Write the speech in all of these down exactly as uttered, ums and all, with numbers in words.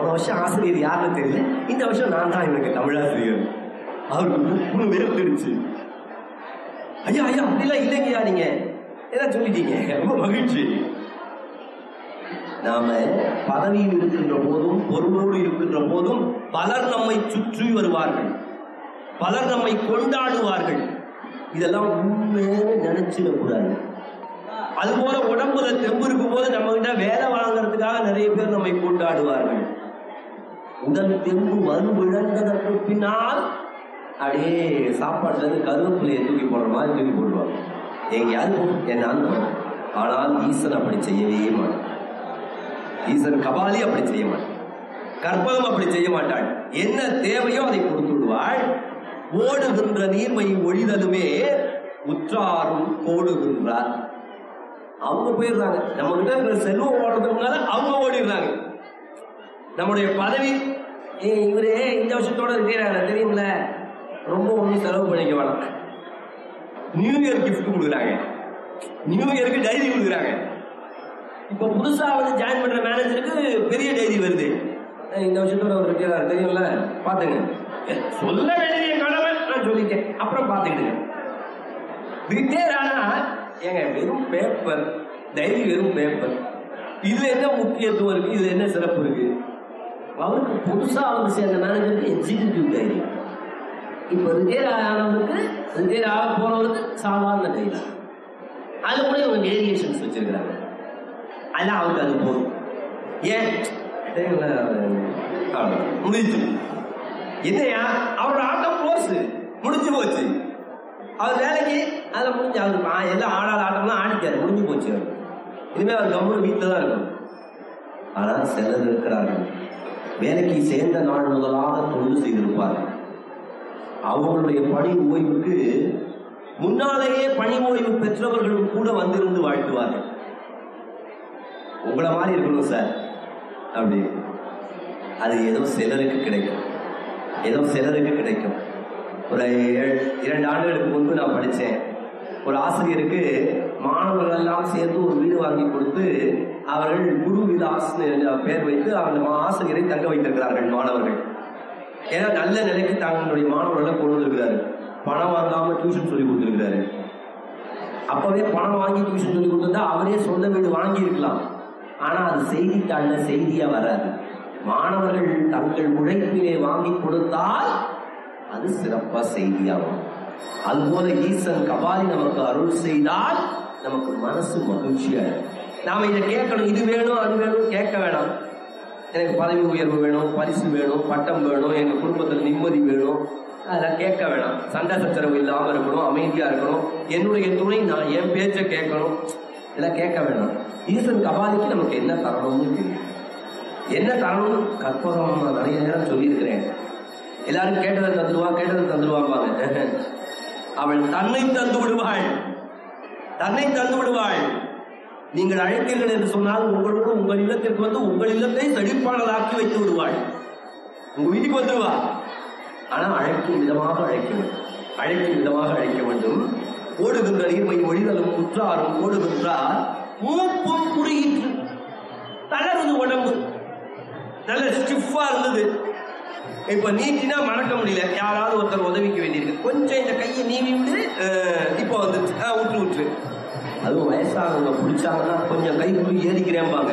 வருஷம் ஆசிரியர் யாருன்னு தெரியல, இந்த வருஷம் நான் தான் இவனுக்கு தமிழாசிரியர். அவருக்கு வெறுத்துடுச்சு. ஐயா ஐயா அப்படிலாம் இல்லைங்கய்யா, நீங்க ஏதாவது சொல்லிட்டீங்க, ரொம்ப மகிழ்ச்சி. நாம பதவியில் இருக்கின்ற போதும் பொருளோடு இருக்கின்ற போதும் பலர் நம்மை சுற்றி வருவார்கள், பலர் நம்மை கொண்டாடுவார்கள். இதெல்லாம் உண்மையாக நினைச்சிடக்கூடாது. அதுபோல உடம்புல தெம்பு இருக்கும் போது நம்ம கிட்ட வேலை வாங்கறதுக்காக நிறைய பேர் நம்மை கொண்டாடுவார்கள். உடல் தெம்பு வலுவிழந்ததற்கு பின்னால் அப்படியே சாப்பாட்டுல இருந்து கருவேப்பிலையை தூக்கி போடுற மாதிரி தூக்கி போடுவாங்க. எங்கேயாவது என்னான்னு. ஆனால் ஈசன் அப்படி செய்யவே மாட்டான். ஈசன் கபாலி அப்படி செய்ய மாட்டான். கற்பகம் அப்படி செய்ய மாட்டாள். என்ன தேவையோ அதை கொடுத்து விடுவாள். ஓடுகின்ற நீர்மை ஒழிதலுமே உற்றாரும் ஓடுகின்றார். அவங்க போயிடுறாங்க. நம்ம கிட்ட செல்வம் ஓடுறதுனால அவங்க ஓடிடுறாங்க. நம்முடைய பதவி இவரே இந்த வருஷத்தோட இருக்கிறாங்க தெரியுமில்ல, ரொம்ப ஒன்றும் செலவு பண்ணிக்க வேணாம். நியூ இயர் கிஃப்ட் கொடுக்குறாங்க, நியூ இயருக்கு டைரி கொடுக்குறாங்க. இப்போ புதுசா வந்து ஜாயின் பண்ற மேனேஜருக்கு பெரிய டைரி வருது, இந்த வருஷத்தோட ஒரு இருக்கிறார் தெரியும்ல, பாத்துங்க. சொல்ல வேண்டிய கடமை நான் சொல்லிட்டேன், அப்புறம் பாத்துக்கிட்டு ரிட்டையர் ஆனா ஏங்க வெறும் பேப்பர் டைரி, வெறும் பேப்பர். இதுல என்ன முக்கியத்துவம் இருக்கு, இதுல என்ன சிறப்பு இருக்கு? அவருக்கு புதுசா வந்து சேர்ந்த மேனேஜருக்கு எக்ஸிகியூட்டிவ் டைரி, இப்ப ரிட்டையர் ஆனவருக்கு ரிட்டையர் ஆக போறவருக்கு சாதாரண டைரி. அது கூட இவங்க வேரியேஷன்ஸ் வச்சிருக்கிறாங்க. அதெல்லாம் அவருக்கு அது போதும். ஏன் முடிஞ்சு என்னையா அவரோட ஆட்டம் க்ளோஸ், முடிஞ்சு போச்சு. அவர் வேலைக்கு அதில் முடிஞ்சு அவருக்கு எல்லாம் ஆடாத ஆட்டம்லாம் ஆடிக்காரு, முடிஞ்சு போச்சு. இனிமேல் அவர் கம்முன்னு வீட்டில் தான் இருக்கும். ஆனால் சிலர் இருக்கிறார்கள், வேலைக்கு சேர்ந்த நாள் முதலாக தொண்டு செய்திருப்பார்கள். அவங்களுடைய பணி ஓய்வுக்கு முன்னாலேயே பணி ஓய்வு பெற்றவர்களும் கூட வந்திருந்து வாழ்த்துவார்கள். உங்களை மாதிரி இருக்கணும் சார் அப்படி. அது ஏதோ சிலருக்கு கிடைக்கும், ஏதோ சிலருக்கு கிடைக்கும். ஒரு இரண்டு ஆண்டுகளுக்கு முன்பு நான் படித்தேன். ஒரு ஆசிரியருக்கு மாணவர்கள் எல்லாம் சேர்ந்து ஒரு வீடு வாங்கி கொடுத்து அவர்கள் குரு விலாஸ் பெயர் வைத்து அந்த ஆசிரியரை தங்க வைத்திருக்கிறார்கள் மாணவர்கள். ஏன்னா நல்ல நிலைக்கு தங்களுடைய மாணவர்களை கொண்டு வந்திருக்கிறாரு. பணம் வாங்காம டியூஷன் சொல்லி கொடுத்துருக்கிறாரு. அப்பவே பணம் வாங்கி டியூஷன் சொல்லி கொடுத்தா அவரே சொந்த வீடு வாங்கி இருக்கலாம். ஆனா அது செய்தித்தாள்ல செய்தியா வராது. மாணவர்கள் தங்கள் உழைப்பிலே வாங்கி கொடுத்தால் அது சிறப்பா செய்தியாகும். அதுபோல ஈசன் கபாலி நமக்கு அருள் செய்தால் நமக்கு மனசு மகிழ்ச்சியா இருக்கும். நாம இதை கேட்கணும், இது வேணும் அது வேணும் கேட்க வேணாம். எனக்கு பதவி உயர்வு வேணும், பரிசு வேணும், பட்டம் வேணும், எங்க குடும்பத்தில் நிம்மதி வேணும், அதெல்லாம் கேட்க வேணாம். சண்டை சச்சரவு இல்லாம இருக்கணும், அமைதியா இருக்கணும், என்னுடைய துணை நான் என் பேச்சை கேட்கணும், இதெல்லாம் கேட்க வேணாம். ஈசன் கபாலிக்கு நமக்கு என்ன தரணும்னு தெரியும். என்ன தரணும் கற்பகம் நான் நிறைய நேரம் சொல்லியிருக்கிறேன். எல்லாரும் கேட்டதை தந்துடுவா கேட்டதை தந்துடுவாங்க. அவள் தன்னை தந்து விடுவாள், தன்னை தந்து விடுவாள். நீங்கள் அழைத்தீர்கள் என்று சொன்னால் உங்களோடு உங்கள் இல்லத்திற்கு வந்து உங்கள் இல்லத்தை செழிப்பானதாக்கி வைத்து விடுவாள். உங்க வீட்டுக்கு வந்துடுவா. ஆனா அழைக்கும் விதமாக அழைக்க வேண்டும், அழைக்கும் விதமாக அழைக்க வேண்டும். ஓடுகின்ற நீர்மை ஒழிதலும் குற்றாரும் ஓடுகின்றார் மூப்பும் குறுகிற்று. தளருது உடம்பு, நல்ல ஸ்டிஃபா இருந்தது. இப்ப நீட்டினா மறக்க முடியல. யாராவது ஒருத்தர் உதவிக்க வேண்டியிருக்கு, கொஞ்சம் இந்த கையை நீவி விட்டு இப்ப வந்துருச்சு, விட்டு விட்டு. அதுவும் வயசானவங்க பிடிச்சாங்கன்னா கொஞ்சம் கை குழி ஏறிக்கிறேன்பாங்க,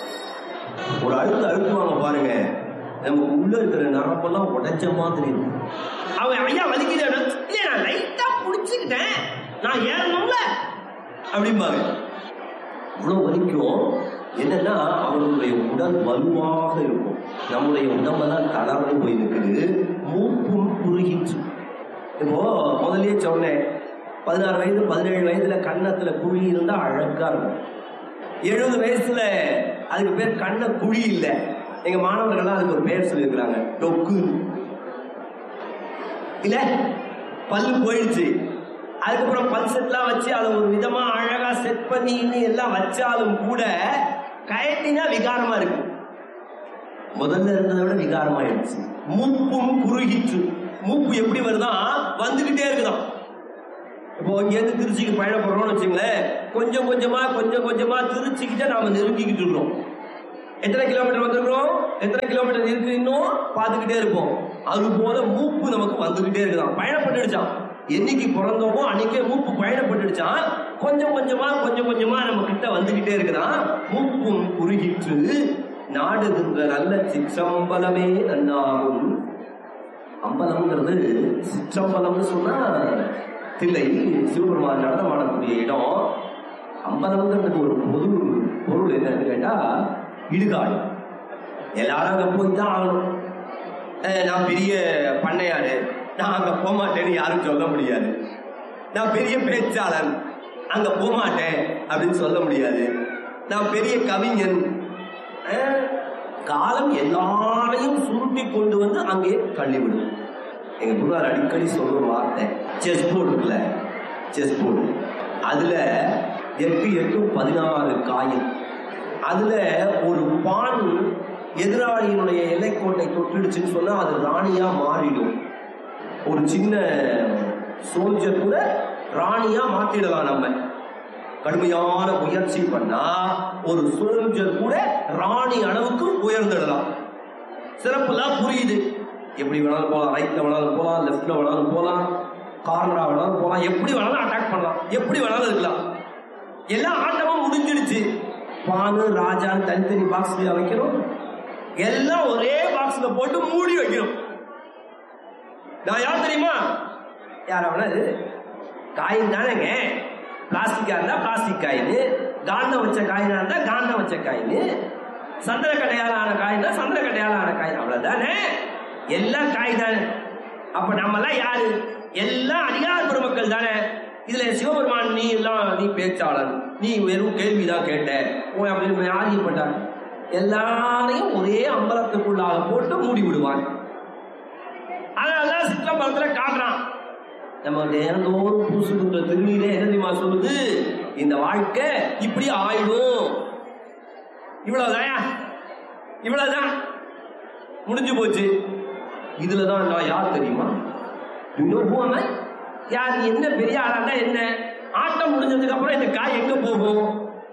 ஒரு அழுத்து அழுத்துவாங்க பாருங்க. நமக்கு உள்ள இருக்கிற நரம்பெல்லாம் உடைச்ச மாதிரி இருக்கும். அவன் ஐயா வலிக்கிறேன், இல்ல நான் லைட்டா பிடிச்சுக்கிட்டேன், நான் ஏறணும்ல அப்படிம்பாங்க. இவ்வளவு வலிக்கும். என்னன்னா அவர்களுடைய உடல் வலுவாக இருக்கும், நம்முடைய உடம்பெல்லாம் தளர்ந்து போய் இருக்குது. மூப்பும் குறுகிற்று. இப்போ முதலே சொன்னேன், பதினாறு வயது பதினேழு வயதுல கன்னத்துல குழி இருந்தா அழகா இருக்கும். எழுபது வயசுல அதுக்கு பேர் கண்ண குழி இல்லை. எங்க மாணவர்கள்லாம் அதுக்கு ஒரு பேர் சொல்லி இருக்கிறாங்க, டொக்கு இல்ல. பல்லு போயிடுச்சு, அதுக்கப்புறம் பல் செட்லாம் வச்சு அதை ஒரு விதமா அழகா செட் பண்ணி எல்லாம் வச்சாலும் கூட கயட்டினா விகாரமா இருக்கு. முதல்ல இருந்ததை விட விகாரமாயிடுச்சு. மூப்பும் குறுகிற்று. மூப்பு எப்படி வருதான், வந்துகிட்டே இருக்குதான். இப்போ இங்க இருந்து திருச்சிக்கு பயணப்படுறோம்னு வச்சுங்களேன், கொஞ்சம் கொஞ்சமா கொஞ்சம் கொஞ்சமா திருச்சிக்கிட்ட நாம நெருங்கிக்கிட்டு இருக்கோம். எத்தனை கிலோமீட்டர் வந்திருக்கிறோம், எத்தனை கிலோமீட்டர் இருக்கு இன்னும் பார்த்துக்கிட்டே இருப்போம். அது போல மூப்பு நமக்கு வந்துகிட்டே இருக்குதான். பயணப்பட்டுடுச்சான். என்னைக்கு பிறந்தோமோ அன்னைக்கே மூப்பு பயணப்பட்டுடுச்சான். கொஞ்சம் கொஞ்சமா கொஞ்சம் கொஞ்சமா நம்ம கிட்ட வந்துகிட்டே இருக்குதான். மூப்பும் குறுகிற்று நாடுகின்ற நல்ல சிற்றம்பலமே நன்னாகும். அம்பலம்ங்கிறது சிற்றம்பலம்னு சொன்னா தில்லை சிவபெருமான் நடனமாடக்கூடிய இடம். அம்பலம்ங்கிறதுக்கு ஒரு பொது பொருள் என்னன்னு கேட்டா இடுகாடு. எல்லாரும் அங்க போய் தான் ஆகணும். நான் பெரிய பண்ணையாரு, நான் அங்க போக மாட்டேன்னு யாரும் சொல்ல முடியாது. நான் பெரிய பேச்சாளர், அங்க போக மாட்டேன் அப்படின்னு சொல்ல முடியாது. நான் பெரிய கவிஞன். காலம் எல்லாரையும் சுருட்டி கொண்டு வந்து அங்கே தள்ளிவிடும். எங்க குருவார் அடிக்கடி சொல்ற வார்த்தை செஸ் போர்டு இருக்குல்ல, செஸ் போர்டு, அதுல எட்டு எட்டு பதினாறு காயின். அதுல ஒரு பான் எதிராளியினுடைய எல்லைக்கோட்டை தொட்டுடுச்சுன்னு சொன்னா அது ராணியா மாறிடும். ஒரு சின்ன சோல்ஜர் கூட ராணியா மாத்திடலாம். நம்ம கடுமையான முயற்சி பண்ணா ஒரு சோல்ஜர் கூட ராணி அளவுக்கு உயர்ந்துடலாம். சிறப்புலாம் புரியுது. எப்படி வேணாலும் போகலாம், ரைட்ல வேணாலும் போகலாம், லெப்ட்ல வேணாலும் போகலாம், கார்னரா வேணாலும் போகலாம், எப்படி வேணாலும் அட்டாக் பண்ணலாம், எப்படி வேணாலும் இருக்கலாம். எல்லா ஆட்டமும் முடிஞ்சிடுச்சு. பானு ராஜான்னு தனித்தனி பாக்ஸ்ல வைக்கிறோம், எல்லாம் ஒரே பாக்ஸ்ல போட்டு மூடி வைக்கிறோம். நான் யார் தெரியுமா? யாராவது காயின் தானேங்க. பிளாஸ்டிக்கா இருந்தா பிளாஸ்டிக் காயின், காந்தம் வச்ச காயினா இருந்தா காந்தம் வச்ச காயின், சந்திர கட்டையால ஆன காயின் தான் சந்திர கட்டையால ஆன காயின். அவ்வளவுதானே, எல்லாம் காய் தானே. அப்ப நம்ம எல்லாம் யாரு? எல்லாம் அதிகார பெருமக்கள் தானே. இதுல சிவபெருமான் நீ எல்லாம் நீ பேச்சாளர், நீ வெறும் கேள்விதான் கேட்ட அப்படின்னு ஆதிப்பட்டார். எல்லாரையும் ஒரே அம்பலத்துக்குள்ளாக போட்டு மூடி விடுவான். அதனாலதான் சிற்றம்பலத்துல காட்டுறான். நம்ம நேரந்தோறும் பூசுகின்ற திருநீரே என்ன தெரியுமா சொல்லுது? இந்த வாழ்க்கை இப்படி ஆயிடும். இவ்வளவுதான், இவ்வளவுதான், முடிஞ்சு போச்சு. இதுலதான் நான் யார் தெரியுமா? யார்? என்ன பெரிய ஆளா என்ன? ஆட்டம் முடிஞ்சதுக்கு அப்புறம் இந்த காய் எங்க போகும்?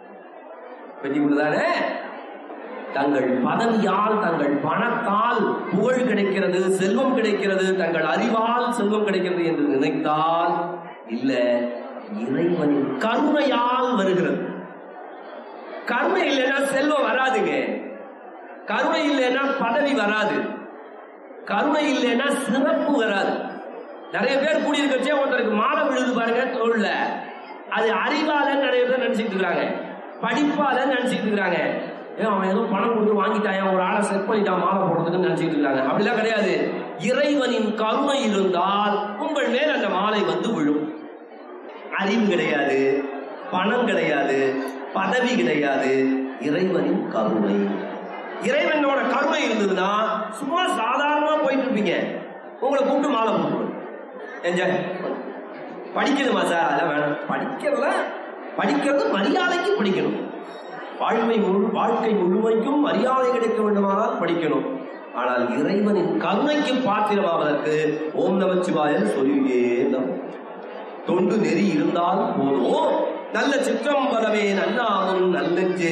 தானே. தங்கள் பதவியால், தங்கள் பணத்தால் புகழ் கிடைக்கிறது, செல்வம் கிடைக்கிறது, தங்கள் அறிவால் செல்வம் கிடைக்கிறது என்று நினைத்தால் இல்ல, இறைவனின் கருணையால் வருகிறது. கருணை இல்லைன்னா செல்வம் வராதுங்க. கருணை இல்லைன்னா பதவி வராது. கருணை இல்லைன்னா சிறப்பு வராது. நிறைய பேர் கூடியிருக்கச்சே ஒருத்தருக்கு மாலை விழுது பாருங்க தோல்ல, அது அறிவால நிறைய பேர் நினைச்சிட்டு இருக்காங்க, படிப்பால நினைச்சிட்டு இருக்காங்க. அவன் ஏதோ பணம் கொடுத்து வாங்கிட்டான், ஒரு ஆளை செட் பண்ணிட்டான் மாலை போடுறதுக்கு நினைச்சிட்டு இருக்காங்க. அப்படிலாம் கிடையாது. இறைவனின் கருணை இருந்தால் உங்கள் மேல் அந்த மாலை வந்து விழும். அறிவு கிடையாது, பணம் கிடையாது, பதவி கிடையாது, இறைவனின் கருணை. இறைவனோட கருணை இருந்ததுன்னா சும்மா சாதாரணமா போயிட்டு இருப்பீங்க. உங்களை கூப்பிட்டு மாலை போட்டு என்ஜாய் படிக்கணுமா சார்? அதெல்லாம் வேணும். படிக்கிறதுல படிக்கிறது மரியாதைக்கு படிக்கணும். வாழ்க்கை முழு வாழ்க்கை முழுமைக்கும் மரியாதை கிடைக்க வேண்டுமானால் படிக்கணும். ஆனால் இறைவனின் கருணைக்கு பாத்திரமாவதற்கு ஓம் நமச்சிவாயன் சொல்லியே தொண்டு நெறி இருந்தால் போதும். நல்ல சிற்றம்பலமே நன்னாகும் நல்லெஞ்சே.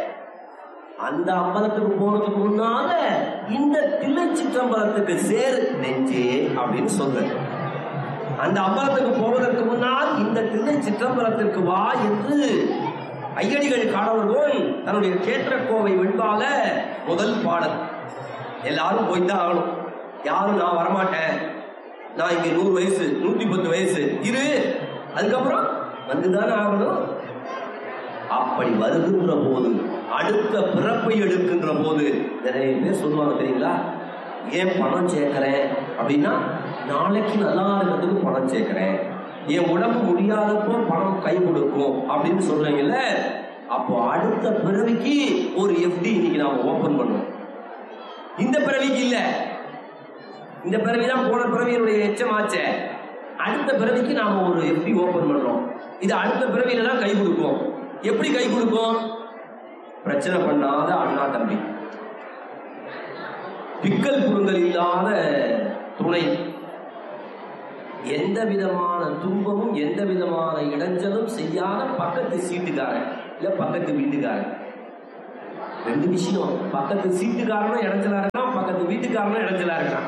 அந்த அம்பலத்துக்கு போறதுக்கு முன்னால இந்த தில்லை சிற்றம்பலத்துக்கு சேரு நெஞ்சே அப்படின்னு சொல்ற. அந்த அம்பலத்துக்கு போவதற்கு முன்னால் இந்த தில்லை சிற்றம்பலத்திற்கு வா என்று ஐயடிகள் காணவர்கள் தன்னுடைய கேற்றக்கோவை வெண்பால முதல் பாடல். எல்லாரும் போய்தான் ஆகணும். யாரும் நான் வரமாட்டேன், நான் இங்க நூறு வயசு நூத்தி பத்து வயசு இரு, அதுக்கப்புறம் வந்துதானே ஆகணும். அப்படி வருகின்ற போது, அடுத்த பிறப்பை எடுக்கின்ற போது நிறைய பேர் சொல்லுவாங்க தெரியுங்களா, ஏன் பணம் சேர்க்கிறேன் அப்படின்னா நாளைக்கு நல்லா இருக்கிறதுக்கு பணம் சேர்க்கிறேன், என் உடம்பு முடியாதப்போ பணம் கை கொடுக்கும் அப்படின்னு சொல்றீங்கல்ல. அப்போ அடுத்த பிறவிக்கு ஒரு எஃப்டி இன்னைக்கு நாம ஓபன் பண்ணுவோம். இந்த பிறவிக்கு இல்ல, இந்த பிறவிதான் போன பிறவியினுடைய எச்சமாச்சே. அடுத்த பிறவிக்கு நாம ஒரு எஃப்டி ஓபன் பண்றோம். இது அடுத்த பிறவியில தான் கை கொடுக்கும். எப்படி கை கொடுக்கும்? பிரச்சனை பண்ணாத அண்ணா தம்பி, பிக்கல் புடுங்கல் இல்லாத துணை, எந்த விதமான துன்பமும் எந்த விதமான இடைஞ்சலும் செய்யாத பக்கத்து சீட்டுக்காரன் இல்ல பக்கத்து வீட்டுக்காரன். ரெண்டு விஷயம், பக்கத்து சீட்டுக்காரனும் இடைஞ்சலா இருக்கான், பக்கத்து வீட்டுக்காரனும் இடைஞ்சலா இருக்கான்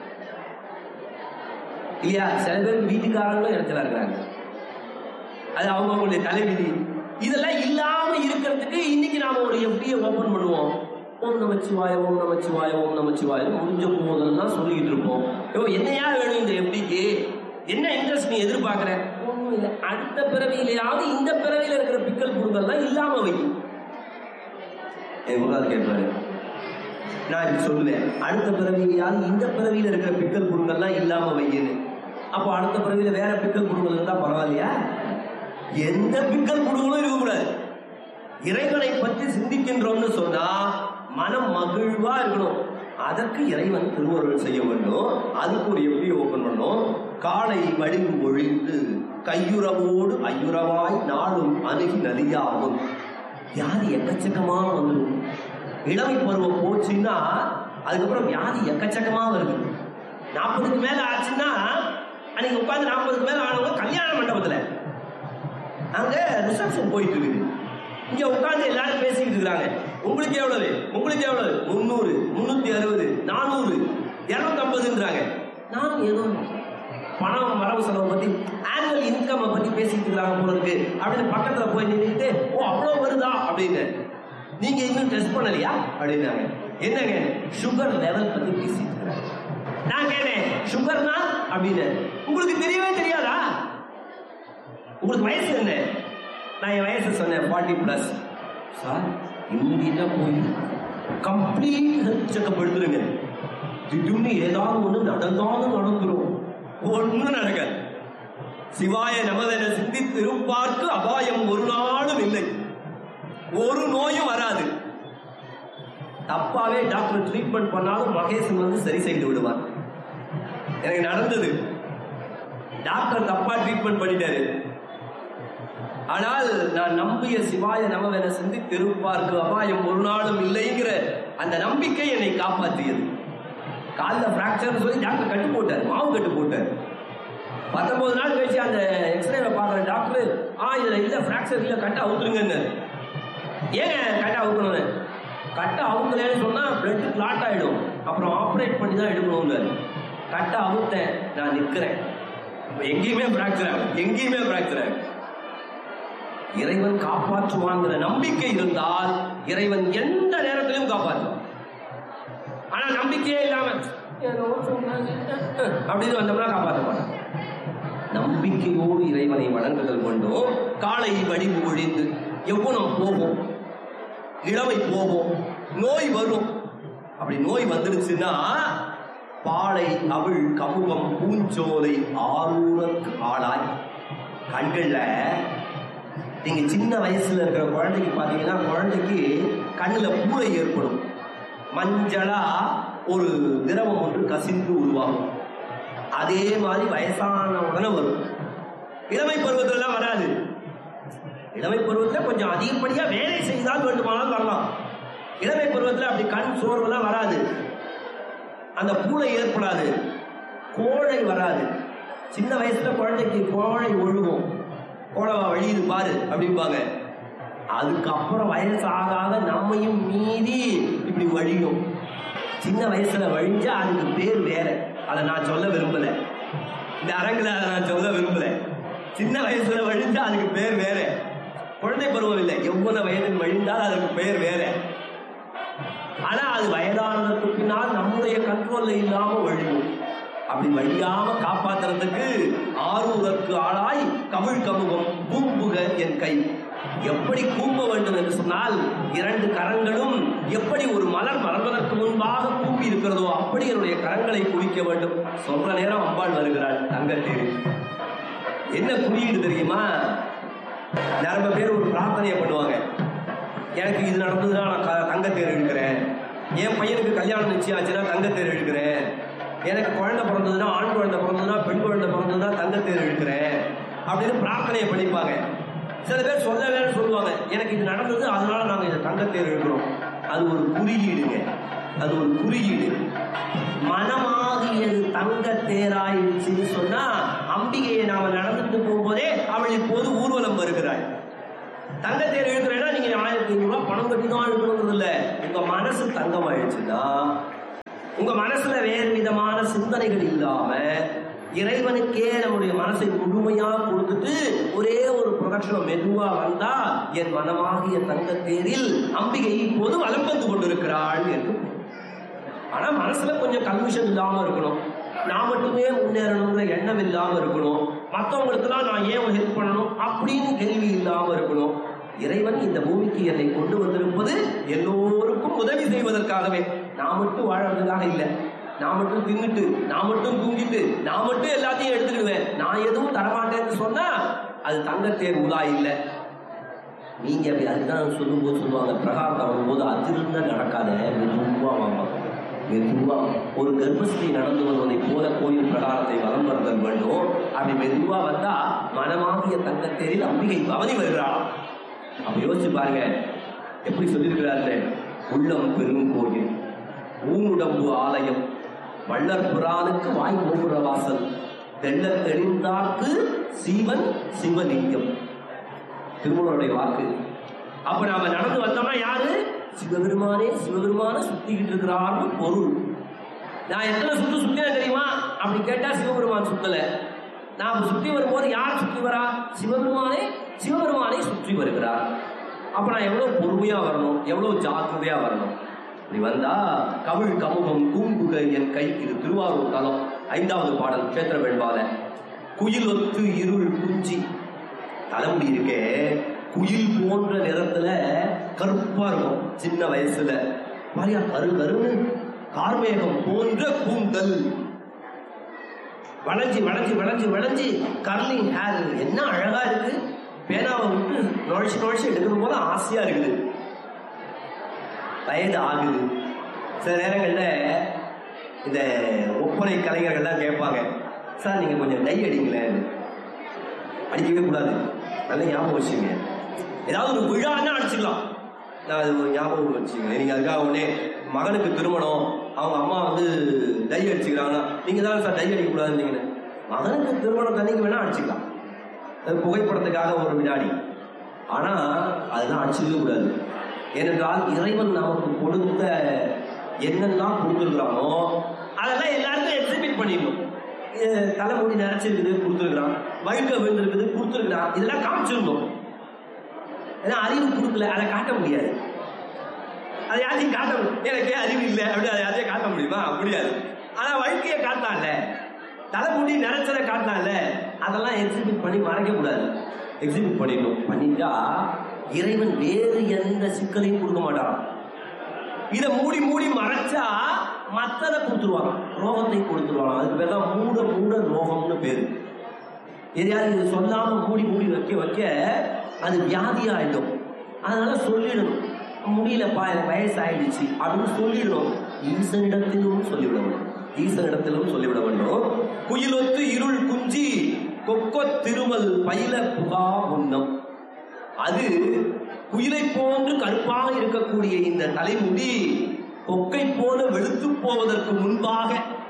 இல்லையா? சில பேர் வீட்டுக்காரங்களும் இடைஞ்சலா இருக்காங்க, அது அவங்க அவங்களுடைய தலைவிதி. இதெல்லாம் இல்லாம இருக்கிறதுக்கு இன்னைக்கு நாம ஒரு எஃப்டியை ஓபன் பண்ணுவோம். ஓம் நமச்சிவாய ஓம் நமச்சிவாய ஓம் நமச்சிவாய முடிஞ்ச போதெல்லாம் சொல்லிக்கிட்டு இருப்போம். என்னையா வேணும் இந்த எஃப்டிக்கு, என்ன இன்ட்ரெஸ்ட் நீ எதிர்பார்க்கிற? ஒன்றும் இல்லை, அடுத்த பிறவியிலேயாவது இந்த பிறவியில இருக்கிற பிக்கல் புடுங்கல்லாம் இல்லாம வை. என் உங்களால் கேட்பாரு, நான் இப்படி சொல்லுவேன், அடுத்த பிறவியிலேயாவது இந்த பிறவியில இருக்கிற பிக்கல் புடுங்கல்லாம் இல்லாம வைன்னு. அப்போ அடுத்த பிறவியில வேற பிக்கல் புடுங்கல் இருந்தா பரவாயில்லையா? எந்த பிக்கல் புடுங்களும் இருக்கக்கூடாது. இறைவனை பற்றி சிந்திக்கின்றோம்னு சொன்னா மனம் மகிழ்வா இருக்கணும். அதற்கு இறைவன் திருவருள் செய்ய வேண்டும். அதுக்கு ஒரு எப்படி ஓபன் பண்ணும்? காலை வடிவு ஒழிந்து கையுறவோடு ஐயுறவாய் நாளும் அணுகி நதியாகும். வியாதி எக்கச்சக்கமா வந்துடும். இளமை பருவம் போச்சுன்னா அதுக்கப்புறம் வியாதி எக்கச்சக்கமா வருது. நாற்பதுக்கு மேல ஆச்சுன்னா அன்னைக்கு உட்காந்து நாற்பதுக்கு மேல ஆனவங்க கல்யாண மண்டபத்துல அங்க ரிசப்ஷன் போயிட்டு இருக்குது. இங்க உட்காந்து எல்லாரும் பேசிக்கிட்டு இருக்காங்க. உங்களுக்கு எவ்வளவு, உங்களுக்கு எவ்வளவு, முன்னூறு, முன்னூத்தி அறுபது, நானூறு, இருநூத்தி ஐம்பதுன்றாங்க. நானும் ஏதோ பணம் வரவு செலவு பத்தி ஆனுவல் இன்கம் பத்தி பேசிக்கிட்டு இருக்காங்க போல இருக்கு அப்படின்னு பக்கத்துல போய் நின்றுட்டு, ஓ அவ்வளவு வருதா அப்படின்னு. நீங்க இன்னும் டெஸ்ட் பண்ணலையா அப்படின்னாங்க. என்னங்க சுகர் லெவல் பத்தி பேசிட்டு இருக்காங்க. நான் கேட்டேன் சுகர்னா அப்படின்னு, உங்களுக்கு தெரியவே தெரியாதா? உங்களுக்கு வயசு என்ன? நான் என் வயசு சொன்னேன் ஃபார்ட்டி பிளஸ். சார் இம்மீடியட்டா போய் கம்ப்ளீட் ஹெல்த் செக்அப் எடுத்துருங்க. திடீர்னு ஏதாவது ஒண்ணு நடந்தாலும் நடந்துரும், ஒன்னும் நடக்காது. சிவாய நமதென சிந்தித்து இருப்பார்க்கு அபாயம் ஒரு நாளும் இல்லை, ஒரு நோயும் வராது. தப்பாவே டாக்டர் ட்ரீட்மெண்ட் பண்ணாலும் மகேசன் வந்து சரி செய்து விடுவார். எனக்கு நடந்தது. டாக்டர் தப்பா ட்ரீட்மெண்ட் பண்ணிட்டாரு. ஆனால் நான் நம்பிய சிவாய நமவென சிந்தித்து இருப்பார்க்கு அபாயம் ஒரு நாளும் இல்லைங்கிற அந்த நம்பிக்கை என்னை காப்பாற்றியது. காலில் பிராக்சர் சொல்லி டாக்டர் கட்டு போட்டார், மாவு கட்டு போட்டார். பத்தொன்பது நாள் கழிச்சு அந்த எக்ஸ்ரேவை பார்க்குற டாக்டர், ஆ இதுல இல்ல பிராக்சர் இல்ல, கட்டை அவுத்துருங்கன்னு. ஏங்க கட்டை அவுக்கணும்னு? கட்டை அவுக்கலன்னு சொன்னா பிளட் கிளாட் ஆயிடும், அப்புறம் ஆப்ரேட் பண்ணி தான் எடுக்கணும்னு. கட்டை அவுத்தேன், நான் நிற்கிறேன். எங்கேயுமே பிராக்சர் ஆகும், எங்கேயுமே பிராக்சர் ஆகும். இறைவன் காப்பாற்றுவாங்கிற நம்பிக்கை இருந்தால் இறைவன் எந்த நேரத்திலும் காப்பாற்றுவான். ஆனா நம்பிக்கையே இல்லாம அப்படின்னு வந்தோம்னா காப்பாற்ற மாட்டான். நம்பிக்கையோடு இறைவனை வணங்குதல் கொண்டும் காலை வடிவு ஒழிந்து எவ்வளவு போகும், இளமை போகும், நோய் வரும். அப்படி நோய் வந்துருச்சுன்னா பாலை அவள் கமுகம் பூஞ்சோலை ஆரூரக்கு ஆளாய். கண்கள்ல நீங்க சின்ன வயசுல இருக்கிற குழந்தைக்கு பாத்தீங்கன்னா குழந்தைக்கு கண்ணுல பூளை ஏற்படும். மஞ்சளா ஒரு திரவம் ஒன்று கசிந்து உருவாகும். அதே மாதிரி வயசான உடனே வரும். இளமை பருவத்துல எல்லாம் வராது. இளமை பருவத்துல கொஞ்சம் அதிகப்படியா வேலை செய்தால் வேண்டுமானாலும் வரலாம். இளமை பருவத்துல அப்படி கண் சோர்வெல்லாம் வராது, அந்த பூளை ஏற்படாது, கோழை வராது. சின்ன வயசுல குழந்தைக்கு கோழை ஒழுகும், கோழவா வழியுது பாரு அப்படிம்பாங்க. அதுக்கப்புறம் வயசு ஆகாத நம்மையும் மீறி இப்படி வழியும். சின்ன வயசுல வழிஞ்சா அதுக்கு பேர் வேற, அதை நான் சொல்ல விரும்பல, இந்த அரங்குல அதை நான் சொல்ல விரும்பல. சின்ன வயசுல வழிஞ்சா அதுக்கு பேர் வேற. குழந்தை பருவம் இல்லை, எவ்வளவு வயதில் வழிந்தால் அதுக்கு பேர் வேற. ஆனா அது வயதானதுக்கு பின்னால் நம்முடைய கண்ட்ரோல்ல இல்லாம வழியும். அப்படி வழியாம காப்பாத்துறதுக்கு ஆரூரக்கு ஆளாய் கவிழ் கமுகம் கூம்புக என் கை. எப்படி கூம்ப வேண்டும் என்று சொன்னால் இரண்டு கரங்களும் எப்படி ஒரு மலர் மலர்வதற்கு முன்பாக கூம்பி இருக்கிறதோ அப்படி என்னுடைய கரங்களை குளிக்க வேண்டும். சொல்ற நேரம் அம்பாள் வருகிறாள் தங்கத்தேரி. என்ன குறியீடு தெரியுமா? நிறைய பேர் ஒரு பிரார்த்தனையை பண்ணுவாங்க, எனக்கு இது நடந்ததுன்னா நான் தங்கத்தேர் இழுக்கிறேன், என் பையனுக்கு கல்யாணம் நிச்சயம் ஆச்சுன்னா தங்கத்தேர் இழுக்கிறேன், எனக்கு குழந்தை பிறந்ததுன்னா ஆண் குழந்தை பிறந்ததுன்னா பெண் குழந்தை பிறந்ததுன்னா தங்கத்தேர் இழுக்கிறேன் அப்படின்னு பிரார்த்தனையை பண்ணிப்பாங்க. சில பேர் சொல்லவே சொல்லுவாங்க, எனக்கு இது நடந்தது அதனால நாங்கள் இதை தங்கத்தேர் இழுக்கிறோம். அது ஒரு குறியீடுங்க, அது ஒரு குறியீடு. மனமாகியது தங்க தேராயிடுச்சுன்னு சொன்னா அம்பிகையை நாம நடந்துட்டு போகும்போதே அவள் இப்போது ஊர்வலம் வருகிறாள். தங்க தேர் இழுக்கிறேன்னா நீங்க ஆயிரத்தி ஐநூறு ரூபாய் பணம் கட்டி தான் இழுக்கணுங்கிறது இல்ல. உங்க மனசு தங்கம் ஆயிடுச்சுன்னா, உங்க மனசுல வேறு விதமான சிந்தனைகள் இல்லாம இறைவனுக்கே நம்முடைய மனசை முழுமையா கொடுத்துட்டு ஒரே ஒரு பிரதட்சணம் மெதுவா வந்தா என் மனமாகிய தங்க தேரில் அம்பிகை இப்போது வலம் வந்து கொண்டிருக்கிறாள் என்று. ஆனா மனசுல கொஞ்சம் கன்ஃபியூஷன் இல்லாம இருக்கணும். நான் மட்டுமே முன்னேறணுங்கிற எண்ணம் இல்லாம இருக்கணும். மற்றவங்களுக்கு எல்லாம் நான் ஏன் ஹெல்ப் பண்ணணும் அப்படின்னு கேள்வி இல்லாம இருக்கணும். இறைவன் இந்த பூமிக்கு என்னை கொண்டு வந்திருப்பது எல்லோருக்கும் உதவி செய்வதற்காகவே. நான் மட்டும் வாழறதுக்காக இல்லை. நான் மட்டும் தின்னுட்டு, நான் மட்டும் தூங்கிட்டு, நான் மட்டும் எல்லாத்தையும் எடுத்துக்கிடுவேன், நான் எதுவும் தரமாட்டேன்னு சொன்னா அது தங்கத்தேர் உலா இல்லை. நீங்க அப்படி அதுதான் சொல்லும் போது சொல்லுவாங்க, பிரகாரத்தை வரும்போது அதிர்ந்த நடக்காத, மெதுவா வாங்க, மெதுவா. ஒரு கர்ப்பஸ்திரி நடந்து வருவதை போல கோயில் பிரகாரத்தை வலம் வருதல் வேண்டும். அப்படி மெதுவா வந்தா மனமாகிய தங்கத்தேரில் அம்பிகை பவனி வருகிறாள். அப்ப யோசிச்சு பாருங்க, எப்படி சொல்லியிருக்கிறாரு, உள்ளம் பெரும் கோயில், ஊனுடம்பு ஆலயம், வள்ளற் புரானுக்கு வாய் கோபுர வாசல், தெள்ள தெளிந்தாக்கு சீவன் சிவலிங்கம். திருமூலருடைய வாக்கு. அப்ப நாம நடந்து வந்தோம்னா யாரு? சிவபெருமானே சிவபெருமான சுத்திக்கிட்டு இருக்கிறார்னு பொருள். நான் எத்தனை சுத்து சுத்தினேன் தெரியுமா அப்படி கேட்டா சிவபெருமான் சுத்தல. நான் சுத்தி வரும்போது யார் சுற்றி வரா? சிவபெருமானே சிவபெருமானை சுற்றி வருகிறார். அப்ப நான் எவ்வளவு பொறுமையா வரணும், எவ்வளவு ஜாக்கிரதையா வரணும். இப்படி வந்தா கவிழ் கமுகம் கூம்புக என் கை. இது திருவாரூர் தலம், ஐந்தாவது பாடல், கேத்திர வெண்பால. குயில் ஒத்து இருள் குஞ்சி. தலைமுடி இருக்கே குயில் போன்ற நிறத்துல கருப்பா இருக்கும் சின்ன வயசுல. பாரியா கரு கருன்னு கார்மேகம் போன்ற கூந்தல், வளைஞ்சி வளைஞ்சி வளைஞ்சி வளைஞ்சி கர்லிங் ஹேர். என்ன அழகா இருக்கு. பேனாவை விட்டு நுழைச்சு நுழைச்சு எடுக்கணும் போல ஆசையா இருக்குது. வயது ஆகுது. சில நேரங்கள்ல இந்த ஒப்பனை கலைஞர்கள்லாம் கேட்பாங்க, சார் நீங்க கொஞ்சம் டை அடிங்களேன். அடிக்கவே கூடாது, நல்ல ஞாபகம் வச்சுங்க. ஏதாவது ஒரு விழான்னா அடிச்சுக்கலாம், நான் அது ஒரு ஞாபகம் வச்சுங்க. நீங்க அதுக்காக உடனே மகனுக்கு திருமணம், அவங்க அம்மா வந்து டை அடிச்சுக்கிறாங்கன்னா நீங்க தான் சார் டை அடிக்க கூடாதுன்னு. மகனுக்கு திருமணம் தண்ணிக்கு வேணா அடிச்சுக்கலாம், புகைப்படத்துக்காக ஒரு வினாடி. ஆனா அதெல்லாம் அடிச்சுக்கவே கூடாது. ஏனென்றால் இறைவன் நமக்கு கொடுத்த என்னெல்லாம் கொடுத்துருக்கிறானோ அதெல்லாம் எல்லாருக்கும் எக்ஸிபிட் பண்ணிடணும். தலைமுடி நினைச்சிருக்குது கொடுத்துருக்கிறான், வழுக்க விழுந்திருக்குது கொடுத்துருக்கிறான், இதெல்லாம் காமிச்சிருந்தோம். ஏன்னா அறிவு கொடுக்கல, அதை காட்ட முடியாது. அதை யாரையும் காட்ட முடியும். எனக்கே அறிவு இல்லை அப்படி அதை யாரையும் காட்ட முடியுமா? முடியாது. ஆனா வழுக்கையை காட்டான்ல, தலைமுடி நினைச்சதை காட்டான்ல, அதெல்லாம் எக்ஸிபிட் பண்ணி மறைக்க கூடாது. எக்ஸிபிட் பண்ணிடணும். பண்ணிட்டா இறைவன் வேறு எந்த சிக்கலையும் கொடுக்க மாட்டான். இதை மூடி மூடி மறைச்சா மற்றதை கொடுத்துருவாங்க, ரோகத்தை கொடுத்துருவாங்க. அதுக்கு பேர் தான் மூட மூட ரோகம்னு பேரு. எதையாவது இது சொல்லாம மூடி மூடி வைக்க வைக்க அது வியாதி ஆயிடும். அதனால சொல்லிடணும், முடியலப்பா எனக்கு வயசு ஆயிடுச்சு அப்படின்னு சொல்லிடணும். ஈசனிடத்திலும் சொல்லிவிட வேண்டும், ஈசனிடத்திலும் சொல்லிவிட வேண்டும். குயிலொத்து இருள் குஞ்சி கொக்கோ திருமல் பயில புகா உண்ணம். அது குயிலை போன்று கருப்பாக இருக்கக்கூடிய இந்த தலைமுடி கொக்கை போல வெளுத்து போவதற்கு முன்பாக,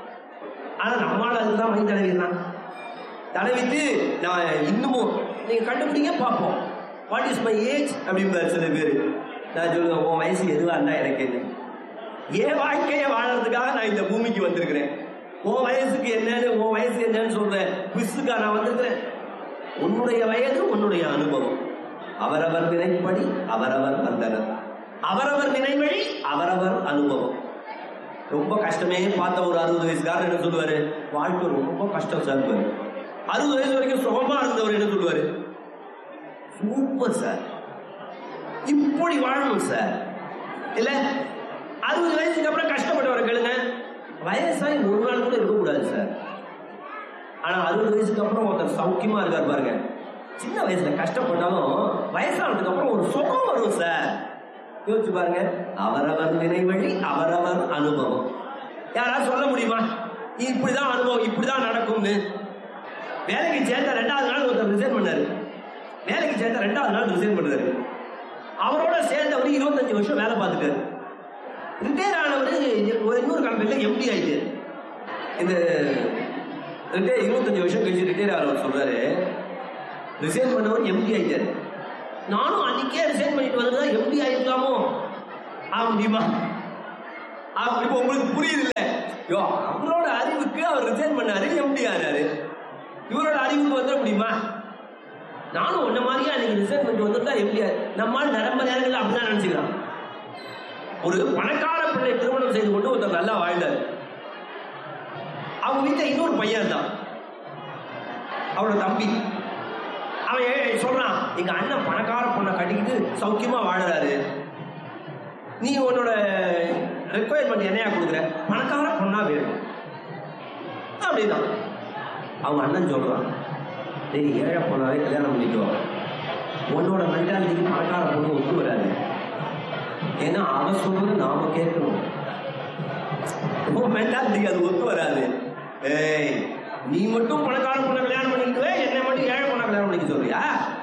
ஆனா நம்மளால அதுதான் மை தடவிடலாம். தடவிட்டு நான் இன்னமும் நீங்க கண்டுபிடிங்க பார்ப்போம், வாட் இஸ் மை ஏஜ் அப்படின்பாரு சில பேர். நான் சொல்லுவேன், உன் வயசு எதுவா இருந்தா எனக்கு என்ன, என் வாழ்க்கையை வாழறதுக்காக நான் இந்த பூமிக்கு வந்திருக்கிறேன். உன் வயசுக்கு என்னன்னு உன் வயசு என்னன்னு சொல்றேன், குவிஸுக்கா நான் வந்திருக்கிறேன். உன்னுடைய வயது உன்னுடைய அனுபவம். அவரவர் வினைப்படி அவரவர் வந்தனர், அவரவர் வினைவழி அவரவர் அனுபவம். ரொம்ப கஷ்டமே பார்த்த ஒரு அறுபது வயசுக்காரர் என்ன சொல்லுவாரு, வாழ்க்கை ரொம்ப கஷ்டம் சார். அறுபது வயசு வரைக்கும் சுகமா இருந்தவர் என்ன சொல்லுவாரு, சூப்பர் சார், இப்படி வாழணும் சார். இல்ல அறுபது வயசுக்கு அப்புறம் கஷ்டப்பட்டவரை கேளுங்க, வயசாகி ஒரு நாள் கூட இருக்கக்கூடாது சார். ஆனா அறுபது வயசுக்கு அப்புறம் ஒருத்தர் சௌக்கியமா இருக்காரு பாருங்க, சின்ன வயசுல கஷ்டப்பட்டாலும் வயசானதுக்கு அப்புறம் ஒரு சுகம் வரும் சார். யோசிச்சு பாருங்க. அவரவர் வினைவழி அவரவர் அனுபவம். யாராவது சொல்ல முடியுமா இப்படிதான் அனுபவம் இப்படிதான் நடக்கும்னு? வேலைக்கு சேர்ந்த ரெண்டாவது நாள் ஒருத்தர் ரிசைன் பண்ணாரு. வேலைக்கு சேர்ந்த ரெண்டாவது நாள் ரிசைன் பண்ணாரு. அவரோட சேர்ந்தவர் இருபத்தஞ்சு வருஷம் வேலை பார்த்துட்டாரு. ரிட்டையர் ஆனவர் இன்னொரு கம்பெனில எம்டி ஆயிட்டு. இந்த ரிட்டையர் இருபத்தஞ்சு வருஷம் கழிச்சு ரிட்டையர் ஆனவர் சொல்றாரு, ரிசைன் பண்ணவர் எம்டி ஆயிட்டாரு. நானும் அன்னைக்கே ரிசைன் பண்ணிட்டு வந்தா எப்படி ஆயிருக்கலாமோ ஆக முடியுமா? இப்ப உங்களுக்கு புரியுது இல்ல? யோ அவரோட அறிவுக்கு அவர் ரிசைன் பண்ணாரு, எப்படி ஆறாரு. இவரோட அறிவுக்கு வந்துட முடியுமா? நானும் உன்ன மாதிரியே அன்னைக்கு ரிசைன் பண்ணிட்டு வந்தா எப்படி நம்மால் நிரம்ப நேரங்கள் அப்படிதான் நினைச்சுக்கிறான். ஒரு பணக்கார பிள்ளை திருமணம் செய்து கொண்டு ஒருத்தர் நல்லா வாழ்ந்தார். அவங்க வீட்டுல இன்னொரு பையன் தான், அவரோட தம்பி. அவன் சொல்றான், எங்க அண்ணன் பணக்கார பொண்ணை கட்டிக்கிட்டு சௌக்கியமா வாழறாரு, நீ உன்னோட ரெக்குவயர்மெண்ட் என்னையா கொடுக்குற? பணக்கார பொண்ணா வேணும் அப்படிதான். அவங்க அண்ணன் சொல்றான், டேய் ஏழை பொண்ணாவே கல்யாணம் பண்ணிக்கோ, உன்னோட மென்டாலிட்டிக்கு பணக்கார பொண்ணு ஒத்து வராது. ஏன்னா அவன் சொல்றது நாம கேட்கணும், உன் மென்டாலிட்டிக்கு அது ஒத்து வராது. ஏய் நீ மட்டும் பணக்கார பொண்ணை கல்யாணம் பண்ணிக்கிட்டு என்னை மட்டும் ஏழை பொண்ணை கல்யாணம் பண்ணிக்க சொல்றியா?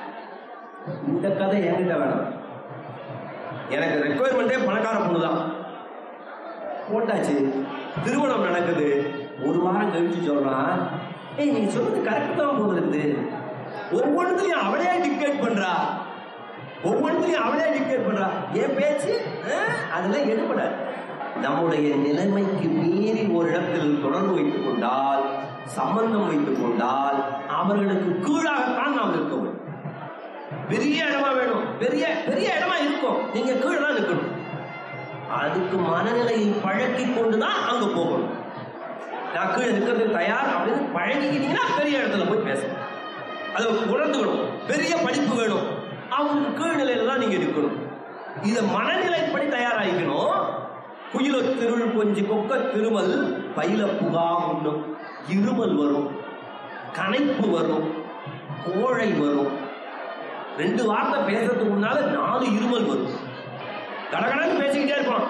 இந்த கதை என்கிட்ட வேணாம், எனக்கு ரெக்குவயர்மெண்டே பணக்கார பொண்ணு தான். போட்டாச்சு, திருமணம் நடக்குது. ஒரு வாரம் கழிச்சு சொல்றான், ஏய் நீ சொல்றது கரெக்ட் தான் போல இருக்குது, ஒவ்வொன்றுலையும் அவளே டிக்டேட் பண்றா, ஒவ்வொன்றுலையும் அவளே டிக்டேட் பண்றா, என் பேச்சு அதெல்லாம் எடுபடாது. நம்முடைய நிலைமைக்கு மீறி ஒரு இடத்தில் தொடர்பு வைத்துக் கொண்டால், சம்பந்தம் வைத்துக் கொண்டால், அவர்களுக்கு கீழாகத்தான் நாம் இருக்கணும். பெரிய இடமா வேணும், பெரிய பெரிய இடமா இருக்கும், நீங்க கீழே தான் நிற்கணும். அதுக்கு மனநிலையை பழக்கி கொண்டுதான் அங்க போகணும். நான் கீழே நிற்கிறதுக்கு தயார் அப்படின்னு பழகிக்கிட்டீங்கன்னா பெரிய இடத்துல போய் பேசணும். அதை உணர்ந்துக்கணும். பெரிய படிப்பு வேணும், அவங்களுக்கு கீழ்நிலையில தான் நீங்க இருக்கணும். இத மனநிலைப்படி தயாராகிக்கணும். குயில திருள் கொஞ்சி கொக்க திருமல் பயில புகா உண்ணும், இருமல் வரும், கனைப்பு வரும், கோழை வரும். ரெண்டு வார்த்தை பேசுறதுக்கு முன்னால நாலு இருமல் வரும். கடகடன்னு பேசிக்கிட்டே இருப்பான்.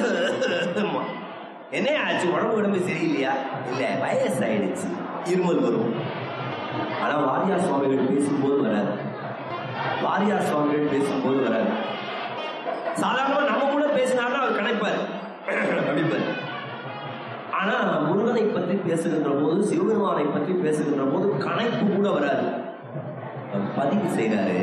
என்ன ஆச்சு, உடம்பு உடம்பு சரியில்லையா? இல்ல வயசாயிடுச்சு, இருமல் வரும். ஆனா வாரியார் சுவாமிகள் பேசும்போது வராது. வாரியார் சுவாமிகள் பேசும்போது வராது. சாதாரணமா நம்ம கூட பேசினாலும் அவர் கணைப்பார், அப்படிப்பார். ஆனா முருகனை பற்றி பேசுகின்ற போது, சிவபெருமானை பற்றி பேசுகின்ற போது கணைப்பு கூட வராது. பதிவு செய்கிறாரு,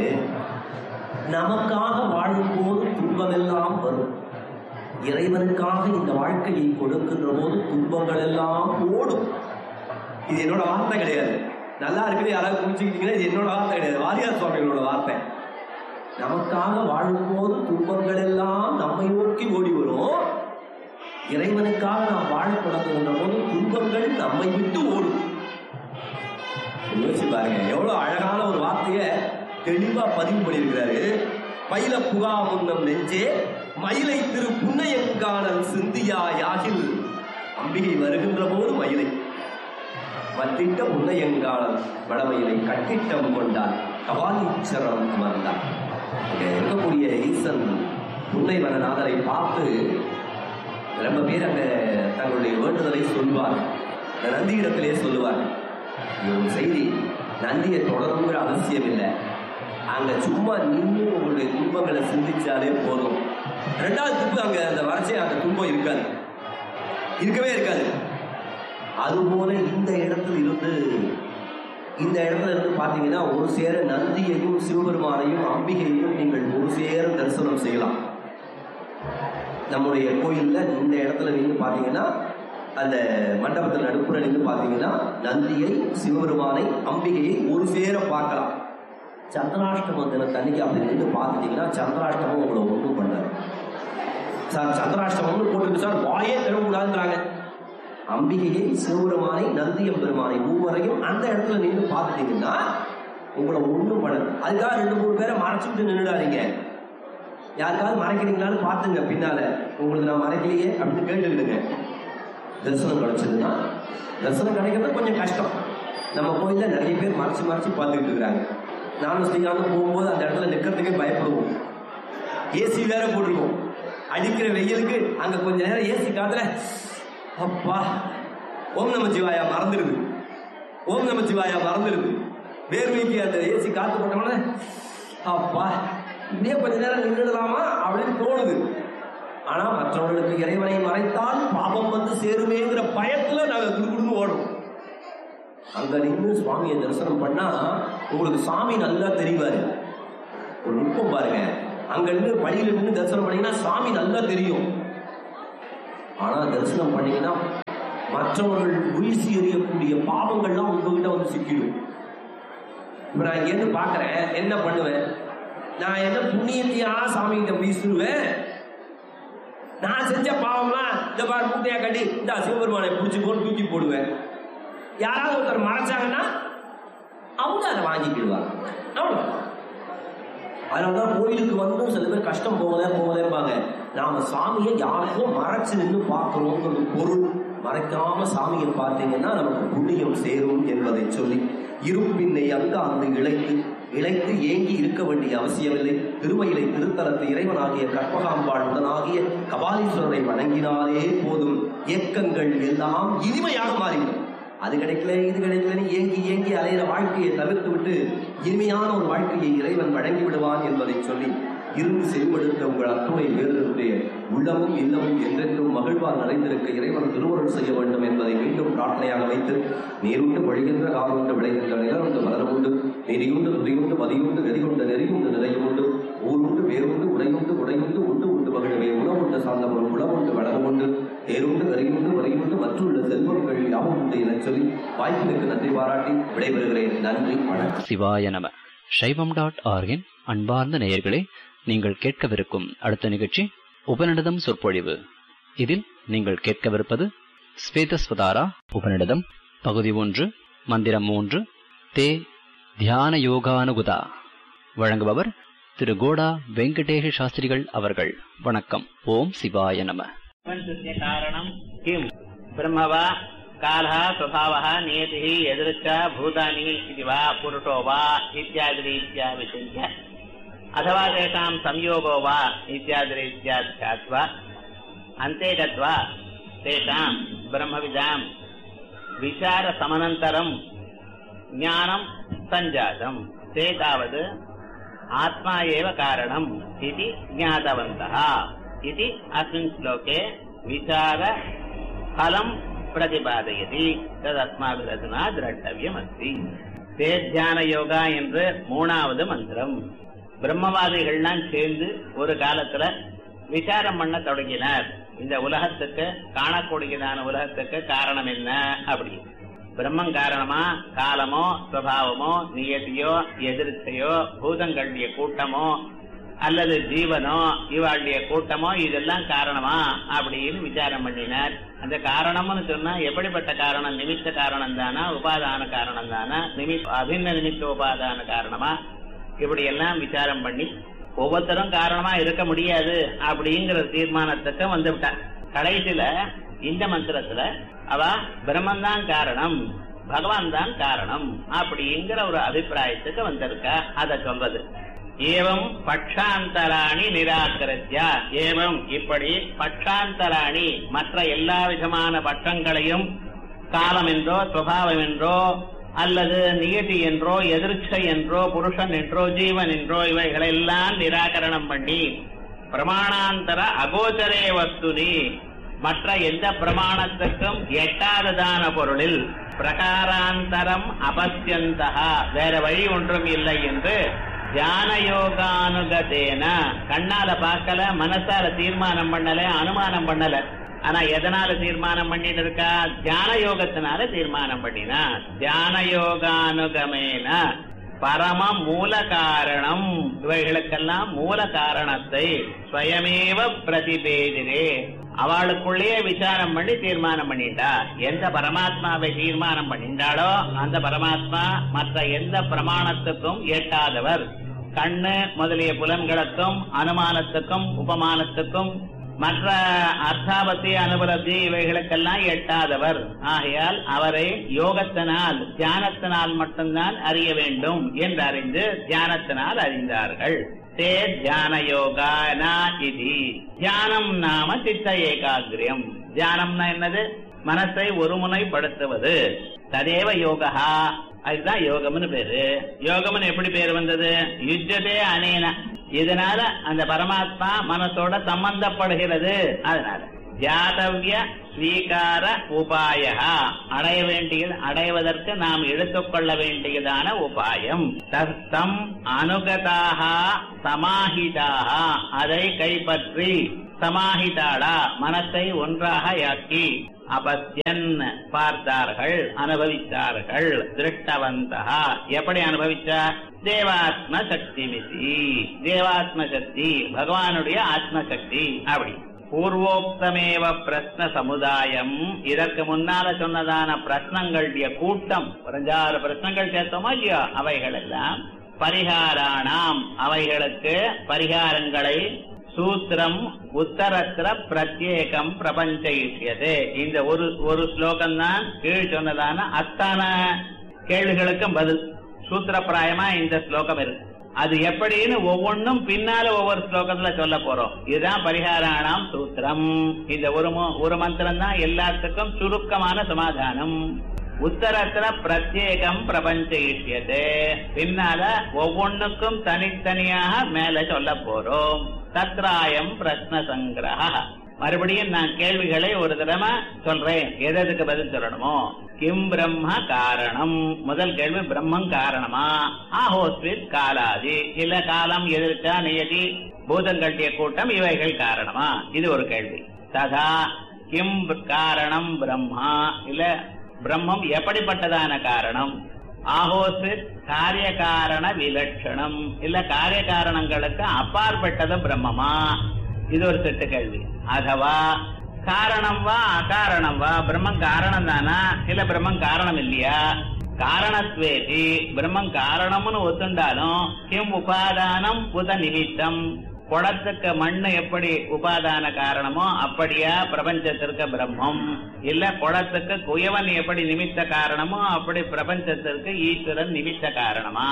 நமக்காக வாழும் போது துன்பம் எல்லாம் வரும், இறைவனுக்காக இந்த வாழ்க்கையை கொடுக்கின்ற போது துன்பங்கள் எல்லாம் ஓடும். இது என்னோட வார்த்தை கிடையாது, நல்லா இருக்குது யாராவது குடிச்சுக்கிட்டீங்கன்னா இது என்னோட வார்த்தை கிடையாது, வாரியார் சுவாமிகளோட வார்த்தை. நமக்காக வாழும் போது துன்பங்கள் எல்லாம் நம்மை நோக்கி ஓடி வரும், இறைவனுக்காக நாம் வாழ தொடங்குகின்ற போது துன்பங்கள் நம்மை விட்டு ஓடும். யோசிச்சு பாருங்க, எவ்வளவு அழகான ஒரு வார்த்தைய தெளிவா பதிவு பண்ணியிருக்கிறாரு. பயில புகா முன்னம் நெஞ்சே மயிலை திரு புன்னையங்கானல் சிந்தியா யாகில், அம்பிகை வருகின்ற போது மயிலை மத்திட்ட புன்னையங்கானல் வடமயிலை கட்டிட்டம் கொண்டார் கவாலீச்சரம் அமர்ந்தார். இருக்கக்கூடிய ஈசன் புன்னை வனநாதரை பார்த்து ரொம்ப பேர் அங்க தங்களுடைய வேண்டுதலை சொல்வார், நந்தி இடத்திலே சொல்லுவார். ஒரு செய்தி, நந்தியை தொடருங்கிற அவசியம் இல்லை, அங்க சும்மா நின்று உங்களுடைய துன்பங்களை சிந்திச்சாலே போதும். ரெண்டாவது துப்பு அங்க அந்த வறட்சி அந்த துன்பம் இருக்காது, இருக்கவே இருக்காது. அதுபோல இந்த இடத்துல இருந்து இந்த இடத்துல இருந்து பாத்தீங்கன்னா ஒரு சேர நந்தியையும் சிவபெருமானையும் அம்பிகையையும் நீங்கள் ஒரு சேர தரிசனம் செய்யலாம். நம்முடைய கோயில்ல இந்த இடத்துல நின்று பாத்தீங்கன்னா, அந்த மண்டபத்தில் நடுப்புற நின்று பாத்தீங்கன்னா நந்தியை, சிவபெருமானை, அம்பிகையை ஒரு சேர பார்க்கலாம். சந்திராஷ்டம தினத்தன்னைக்கு அப்படி நின்று பார்த்துட்டீங்கன்னா சந்திராஷ்டமம் உங்களை ஒன்றும் பண்ணாரு. சார் சந்திராஷ்டமம்னு போட்டுருக்கு சார், வாயே திறக்கூடாதுன்றாங்க. அம்பிகையை, சிவபெருமானை, நந்தியம் பெருமானை மூவரையும் அந்த இடத்துல நின்று பார்த்துட்டீங்கன்னா உங்களை ஒன்றும் பண்ணாது. அதுக்காக ரெண்டு மூணு பேரை மறைச்சிட்டு நின்றுடாதீங்க. யாருக்காவது மறைக்கிறீங்களான்னு பார்த்துங்க, பின்னால உங்களுக்கு நான் மறைக்கலையே அப்படின்னு கேட்டுக்கிடுங்க. தரிசனம் கிடைச்சதுன்னா, தரிசனம் கிடைக்கிறது கொஞ்சம் கஷ்டம். நம்ம கோயில்ல நிறைய பேர் மறைச்சு மறைச்சு பார்த்துக்கிட்டு இருக்கிறாங்க. நானும் ஸ்ரீகாந்தும் போகும்போது அந்த இடத்துல நிற்கிறதுக்கே பயப்படுவோம். ஏசி வேற போட்டிருக்கோம், அடிக்கிற வெயிலுக்கு அங்க கொஞ்ச நேரம் ஏசி காத்துல அப்பா ஓம் நம சிவாயா மறந்துடுது, ஓம் நம சிவாயா மறந்துடுது. வேர்வைக்கு அந்த ஏசி காத்து போட்டோம்னா அப்பா இப்படியே கொஞ்ச நேரம் நின்றுடலாமா அப்படின்னு தோணுது. ஆனா மற்றவர்களுக்கு இறைவனை மறைத்தால் பாபம் வந்து சேருமேங்கிற பயத்துல நாங்க குடுகுடுன்னு ஓடுறோம். அங்க நின்று சுவாமியை தரிசனம் பண்ணா உங்களுக்கு சாமி நல்லா தெரிவாரு. ஒரு நுட்பம் பாருங்க. அங்க இருந்து படியில இருந்து தரிசனம் பண்ணீங்கன்னா சாமி நல்லா தெரியும். ஆனா தரிசனம் பண்ணீங்கன்னா மற்றவர்கள் வீசி எறியக்கூடிய பாவங்கள்லாம் உங்ககிட்ட வந்து சிக்கிடும். இப்ப நான் இங்க பாக்குறேன், என்ன பண்ணுவேன்? நான் என்ன புண்ணியத்தையா சாமி கிட்ட வீசுவேன்? நான் செஞ்ச பாவம்லாம் இந்த பாரு மூட்டையா கட்டி இந்த சிவபெருமானை பிடிச்சி போட்டு தூக்கி போடுவேன். யாராவது ஒருத்தர் மறைச்சாங்கன்னா அவங்க அதை வாங்கிக்கிடுவாங்க. அவ்வளவு. அதனாலதான் கோயிலுக்கு வந்தும் சில பேர் கஷ்டம் போகலே போகலேப்பாங்க. நாம சாமியை யாருக்கும் மறைச்சு நின்று பார்க்கிறோங்கிறது பொருள். மறைக்காம சாமியை பார்த்தீங்கன்னா நமக்கு புண்ணியம் சேரும் என்பதை சொல்லி இருப்பின்னை அங்க அங்கு இழைத்து இழைத்து ஏங்கி இருக்க வேண்டிய அவசியமில்லை. திருமயிலை திருத்தலத்து இறைவனாகிய கற்பகாம்பாள் உடனாகிய கபாலீஸ்வரரை வணங்கினாலே போதும். இயக்கங்கள் எல்லாம் இனிமையாக மாறிவிடும். அது கிடைக்கல இது கிடைக்கலன்னு ஏங்கி ஏங்கி அலையிற வாழ்க்கையை தவிர்த்து விட்டு இனிமையான ஒரு வாழ்க்கையை இறைவன் வழங்கி விடுவான் என்பதை சொல்லி இருந்து செல்வெடுத்த உங்கள் அத்துணை பேர்களுடைய உள்ளமும் இல்லமும் என்றென்றும் மகிழ்வால் நிறைந்திருக்க இறைவன் திருவருள் செய்ய வேண்டும் என்பதை மீண்டும் பிரார்த்தனையாக வைத்து நீருண்டு வழிகின்ற காலுண்டு விளைகின்ற நிலருண்டு மலருண்டு நெறியுண்டு துதியுண்டு மதியுண்டு வெறியுண்டு நெறியுண்டு நிறையுண்டு ஊருண்டு வேறுண்டு உடையுண்டு உடையுண்டு உண்டு உண்டு மகிழவே உணவுண்டு சார்ந்தவரும் உணவுண்டு வளமுண்டு தேருண்டு கரியுண்டு வரையுண்டு மற்றுள்ள செல்வங்கள் யாவும் உண்டு என சொல்லி வாய்ப்பிற்கு நன்றி பாராட்டி விடைபெறுகிறேன். நன்றி, வணக்கம். சிவாய நம. சைவம் டாட் ஆர்கின் அன்பார்ந்த நேயர்களே, நீங்கள் கேட்கவிருக்கும் அடுத்த நிகழ்ச்சி உபநிடதம் சொற்பொழிவு. இதில் நீங்கள் கேட்கவிருப்பது ஸ்வேதஸ்வதாரா உபநிடதம் பகுதி ஒன்று, மந்திரம் மூன்று, தே தியான யோகானுகுதா. வழங்குபவர் திரு கோடா வெங்கடேஷ சாஸ்திரிகள் அவர்கள். வணக்கம். ஓம் சிவாய நம. காரணம் கிம் பிரம்மவா காலः स्वभावः नियतिः यदृच्छा भूतानि इति वा पुरुषो वा इत्यादिरीत्या विचिन्त्य अथवा तेषां संयोगो वा इत्यादिरीत्या ध्यात्वा अन्ते गत्वा तेषां ब्रह्मविदां विचारसमनन्तरं ज्ञानं सञ्जातं. ते तावत् आत्मा एव कारणम् इति ज्ञातवन्तः इति अस्मिन् श्लोके विचार फलं प्रतिपादयति. तदस्माभिरधुना द्रष्टव्यमस्ति. ते தியான யோகா என்று மூணாவது மந்திரம். பிரம்மவாதிகள்லாம் சேர்ந்து ஒரு காலத்துல விசாரம் பண்ண தொடங்கினார். இந்த உலகத்துக்கு காணக்கூடியதான உலகத்துக்கு காரணம் என்ன அப்படி. பிரம்மம் காரணமா, காலமோ சுபாவமோ நியதியோ எதிர்ச்சையோ பூதங்களுடைய கூட்டமோ அல்லது ஜீவனோ இவாளுடைய கூட்டமோ இதெல்லாம் காரணமா அப்படின்னு விசாரம் பண்ணினார். அந்த காரணம்னு சொன்னா எப்படிப்பட்ட காரணம்? நிமித்த காரணம் தானா, உபாதான காரணம் தானா, நிமித்த அபின்ன நிமித்த உபாதான காரணமா, இப்படி எல்லாம் விசாரம் பண்ணி ஒவ்வொருத்தரும் காரணமா இருக்க முடியாது அப்படிங்கிற தீர்மானத்துக்கு வந்து விட்டார். கடைசியில இந்த மந்திரத்துல அவ பிரம்மன் தான் காரணம், பகவான் தான் காரணம் அப்படிங்கிற ஒரு அபிப்பிராயத்துக்கு வந்திருக்கா. அதை சொல்றது ஏவம் பட்சாந்தராணி நிராகரித்யா. ஏவம் இப்படி பட்சாந்தராணி மற்ற எல்லா விதமான பட்சங்களையும் காலம் என்றோ சுபாவம் என்றோ அல்லது நியதி என்றோ எதிர்ச்சை என்றோ புருஷன் என்றோ ஜீவன் என்றோ இவைகளெல்லாம் நிராகரணம் பண்ணி பிரமாணாந்தர அகோச்சரே வஸ்துனி மற்ற எந்த பிரமாணத்துக்கும் எட்டாததான பொருளில் பிரகாராந்தரம் அபஸ்யந்தா வேற வழி ஒன்றும் இல்லை என்று தியான யோகானுகதேன கண்ணால பார்க்கல, மனசால தீர்மானம் பண்ணல, அனுமானம் பண்ணல. ஆனா எதனால தீர்மானம் பண்ணிட்டு இருக்கா? தியான யோகத்தினால தீர்மானம் பண்ணினா. தியான யோகானுகமேன பரம மூல காரணம் இவைகளுக்கெல்லாம் மூல காரணத்தை ஸ்வயமேவ பிரதிபேதிரே அவளுக்குள்ளேயே விசாரம் பண்ணி தீர்மானம் பண்ணிட்டா. எந்த பரமாத்மாவை தீர்மானம் பண்ணிட்டாளோ அந்த பரமாத்மா மற்ற எந்த பிரமாணத்துக்கும் எட்டாதவர். கண்ணு முதலிய புலன்களுக்கும் அனுமானத்துக்கும் உபமானத்துக்கும் மற்ற அர்த்தாபத்தி அனுபலத்தி இவைகளுக்கெல்லாம் எட்டாதவர். ஆகையால் அவரை யோகத்தினால் தியானத்தினால் மட்டும்தான் அறிய வேண்டும் என்று அறிந்து தியானத்தினால் அறிந்தார்கள். தே தியான யோகானா இதி. தியானம் நாம சித்த ஏகாகிரியம். தியானம்னா என்னது? மனசை ஒருமுனைப்படுத்துவது. ததேவ யோகா, அதுதான் யோகம்னு பேரு. யோகம்னு எப்படி பேரு வந்தது? யுஜ்ஜதே அனேன. இதனால அந்த பரமாத்மா மனசோட சம்பந்தப்படுகிறது. அதனால ஜாதவ்ய ஸ்வீகார உபாய, அடைய வேண்டியது அடைவதற்கு நாம் எடுத்துக்கொள்ள வேண்டியதான உபாயம். தம் அனுகதாக சமாஹிதாக, அதை கைப்பற்றி சமாஹிதாடா மனத்தை ஒன்றாக யாக்கி அபத்யன் பார்த்தார்கள், அனுபவித்தார்கள். திருஷ்டவந்தா எப்படி அனுபவிச்சார்? தேவாத்ம சக்தி மிதி, தேவாத்ம சக்தி பகவானுடைய ஆத்மசக்தி. அப்படி பூர்வோக்தமேவ பிரஸ்ன சமுதாயம், இதற்கு முன்னால சொன்னதான பிரश्नங்களுடைய கூட்டம், அஞ்சாறு பிரश्नங்கள் சேர்த்தோமா இல்லையா, அவைகள் எல்லாம் பரிகாராணாம், அவைகளுக்கு பரிகாரங்களை சூத்திரம் உத்தரத்திர பிரத்யேகம் பிரபஞ்சயிஷ்யதே. இந்த ஒரு ஒரு ஸ்லோகம் தான் கீழ் சொன்னதான அத்தனை கேள்விகளுக்கும் பதில் சூத்திரப்பிராயமா இந்த ஸ்லோகம் இருக்கு. அது எப்படின்னு ஒவ்வொன்றும் பின்னால ஒவ்வொரு ஸ்லோகத்துல சொல்ல போறோம். இதுதான் பரிகாராணாம் சூத்திரம். இந்த ஒரு ஒரு மந்திரம் தான் எல்லாத்துக்கும் சுருக்கமான சமாதானம். உத்தரத்துல பிரத்யேகம் பிரபஞ்சயிஷ்யதே, பின்னால ஒவ்வொன்றுக்கும் தனித்தனியாக மேல சொல்ல போறோம். தத்ராயம் பிரஸ்ன சங்கிரஹ. மறுபடியும் நான் கேள்விகளை ஒரு தடவை சொல்றேன், எதற்கு பதில் சொல்லணுமோ. கிம் பிரம்ம காரணம், முதல் கேள்வி பிரம்மம் காரணமா, ஆஹோஸ்வித் காலாதி, இல்ல காலம் எதிர்க்கா நியதி பூதங்கட்டிய கூட்டம் இவைகள் காரணமா, இது ஒரு கேள்வி. ததா கிம் காரணம் பிரம்மா, இல்ல பிரம்மம் எப்படிப்பட்டதான காரணம். ஆஹோஸ்வித் காரிய காரண விலட்சணம், இல்ல காரிய காரணங்களுக்கு அப்பாற்பட்டது பிரம்மமா, இது ஒரு செட்டு கேள்வி. அதுவா காரணம் வா அகாரணம் வா, பிரம்மம் காரணம் தானா இல்ல பிரம்மம் காரணம் இல்லையா. காரணத்வேதி, பிரம்மம் காரணம்னு ஒத்துண்டாலும் கிம் உபாதானம் புத நிமித்தம், குடத்துக்கு மண்ணு எப்படி உபாதான காரணமோ அப்படியா பிரபஞ்சத்திற்கு பிரம்மம். இல்ல குடத்துக்கு குயவன் எப்படி நிமித்த காரணமோ அப்படி பிரபஞ்சத்திற்கு ஈஸ்வரன் நிமித்த காரணமா.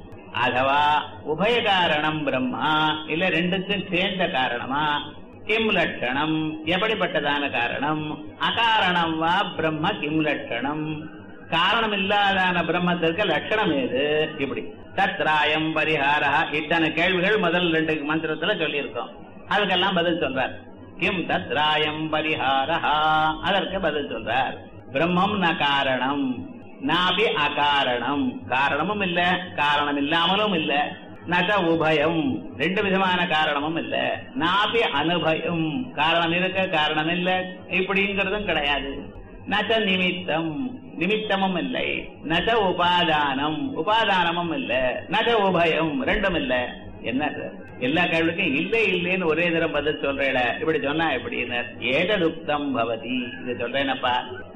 அதுவா உபய காரணம் பிரம்மா, இல்ல ரெண்டுக்கும் சேர்ந்த காரணமா. கிம் லட்சணம், எப்படிப்பட்டதான காரணம். அகாரணம் வா பிரம்ம கிம் லட்சணம், காரணம் இல்லாதான பிரம்மத்திற்கு லட்சணம் ஏது. இப்படி தத்ராயம் பரிஹாரா, இத்தனை கேள்விகள் முதல் ரெண்டு மந்திரத்துல சொல்லி இருக்கோம். அதுக்கெல்லாம் பதில் சொல்றார். கிம் தத்ராயம் பரிஹாரா, அதற்கு பதில் சொல்றார். பிரம்மம் ந காரணம் நாபி அகாரணம், காரணமும் இல்ல காரணம் இல்லாமலும் இல்ல. நக உபயம், ரெண்டு விதமான காரணமும் இல்ல. நாபி அனுபயம், காரணம் இருக்க காரணம் இல்ல இப்படிங்கிறதும் கிடையாது. நக நிமித்தம், நிமித்தமும் இல்லை. நக உபாதானம், உபாதானமும் இல்ல. நக உபயம், ரெண்டும் இல்ல. என்ன எல்லா கேள்விக்கும் இல்லை இல்லைன்னு ஒரே தரம் பதில் சொல்றேன். இப்படி சொன்னா எப்படின்னு ஏகதுக்தம் பவதி, இது சொல்றேனப்பா.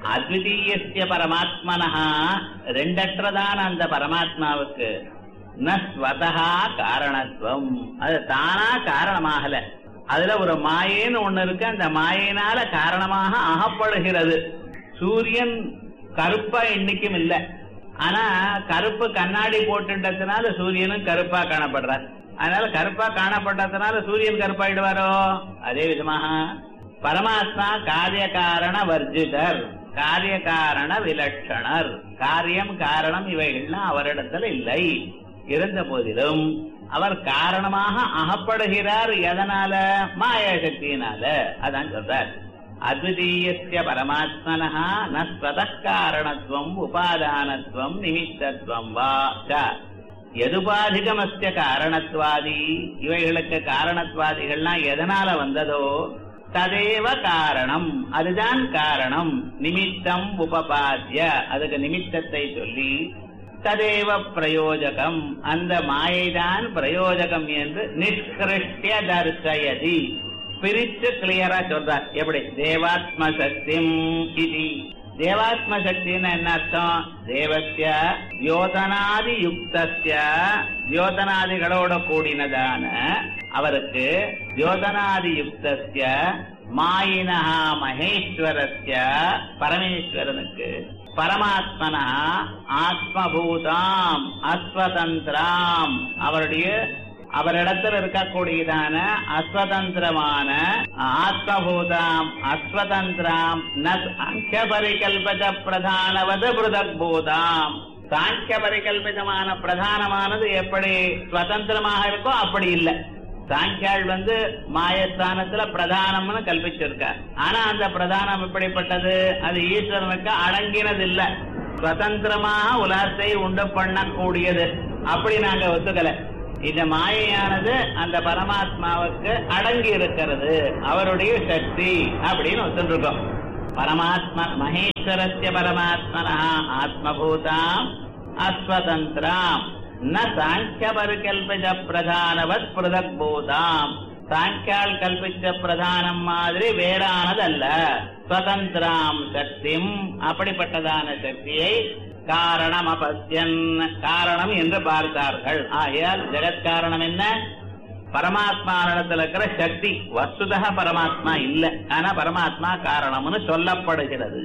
அத்விதீய பரமாத்மனஹா, ரெண்டற்றதான அந்த பரமாத்மாவுக்கு நஸ்வதா காரணத்துவம், அது தானா காரணமாகல. அதுல ஒரு மாயேன்னு ஒண்ணு இருக்கு, அந்த மாயினால காரணமாக அகப்படுகிறது. சூரியன் கருப்பா இன்னைக்கும் இல்ல, ஆனா கருப்பு கண்ணாடி போட்டுன்றதுனால சூரியனும் கருப்பா காணப்படுறார். அதனால கருப்பா காணப்பட்டதுனால சூரியன் கருப்பாயிடுவாரோ. அதே விதமாக பரமாத்மா காரிய காரண வர்ஜிதர், காரிய காரண விலட்சணர். காரியம் காரணம் இவைகள்லாம் அவரிடத்துல இல்லை. இருந்த போதிலும் அவர் காரணமாக அகப்படுகிறார். எதனால? மாயா சக்தியினால. அதான் சொல்றார். அத்விதீய பரமாத்மனஹா நஸ்வத காரணத்துவம் உபாதானத்துவம் நிமித்தத்துவம் வா எதுபாதிகமஸ்ய காரணத்வாதி, இவைகளுக்கு காரணத்வாதிகள்லாம் எதனால வந்ததோ ததேவ காரணம், அதுதான் காரணம். நிமித்தம் உபபாத்திய, அதுக்கு நிமித்தத்தை சொல்லி ததேவ பிரயோஜகம், அந்த மாயைதான் பிரயோஜகம் என்று நிஷ்கிருஷ்ய தர்சயதி, பிரித்து கிளியரா சொல்றார். எப்படி? தேவாத்ம சக்திம் இது. தேவாத்ம சக்தின்னு என்ன அர்த்தம்? தேவஸ்ய தியோதனாதி யுக்தஸ்ய, தியோதனாதிகளோட கூடினதான அவருக்கு, தியோதனாதி யுக்தஸ்ய மாயினஹா மகேஸ்வரஸ்ய பரமேஸ்வரனுக்கு, பரமாத்மனா ஆத்மபூதாம் அஸ்வதந்திராம், அவருடைய அவரிடத்தில் இருக்கக்கூடியதான அஸ்வதந்திரமான ஆத்மபூதாம் அஸ்வதந்திராம் ந சாங்கிய பரிகல்பித பிரதானவது பிருதக் பூதாம். சாங்கிய பரிகல்பிதமான பிரதானமானது எப்படி சுதந்திரமாக இருக்கோ அப்படி இல்லை. சாங்கியாள் வந்து மாயஸ்தானத்துல பிரதானம்னு கல்பிச்சிருக்கார். ஆனா அந்த பிரதானம் எப்படிப்பட்டது? அது ஈஸ்வரனுக்கு அடங்கினது இல்ல, சுதந்திரமாக உலகத்தை உண்டு பண்ணக்கூடியது. அப்படி நாங்க ஒத்துக்கல. இந்த மாயையானது அந்த பரமாத்மாவுக்கு அடங்கி இருக்கிறது, அவருடைய சக்தி அப்படின்னு ஒத்துருக்கோம். பரமாத்மா மகேஸ்வரஸ்ய பரமாத்மனா ஆத்மபூதாம் அஸ்வதந்திராம் ந சாங்கிய பரிகல்பிச்ச பிரதானவத் பிரதக் பூதாம். சாங்கியால் கல்பிச்ச பிரதானம் மாதிரி வேறானதல்ல, சுதந்திராம் சக்திம், அப்படிப்பட்டதான சக்தியை காரணம் அபஸ்யன், காரணம் என்று பார்த்தார்கள். ஆகையால் ஜெகத்காரணம் என்ன? பரமாத்மா இடத்துல இருக்கிற சக்தி. வஸ்துதா பரமாத்மா இல்ல, ஆனா பரமாத்மா காரணம்னு சொல்லப்படுகிறது.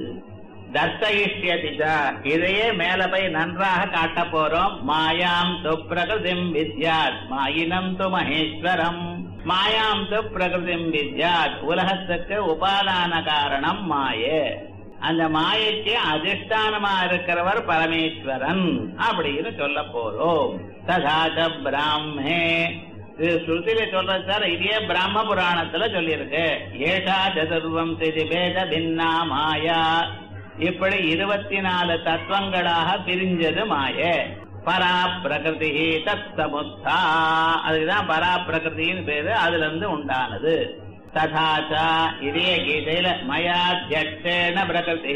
தர்சயிஷ்யதிஜா, இதையே மேல போய் நன்றாக காட்ட போறோம். மாயாம் து பிரகிருதிம் வித்யாத் மாயினம் து மகேஸ்வரம். மாயாம் து பிரகிருதிம் வித்யாத், உலகத்துக்கு உபாதான காரணம் மாயே, அந்த மாயைக்கு அதிஷ்டானமா இருக்கிறவர் பரமேஸ்வரன் அப்படின்னு சொல்ல போறோம். ததாச பிராமே, இது ஸ்ருதியில சொல்றது சார், இதே பிராம புராணத்துல சொல்லியிருக்கு. ஏஷா சதுர்வம் திதி பேத பின்னா மாயா, இப்படி இருபத்தி நாலு தத்துவங்களாக பிரிஞ்சது மாயே. பரா பிரகிருதி தத் சமுத்தா, அதுக்குதான் பரா பிரகிருத்தின்னு பேரு, அதுல இருந்து உண்டானது. ததாச்சா, இதே கீதையில மயாத்யக்ஷேன பிரகிருதி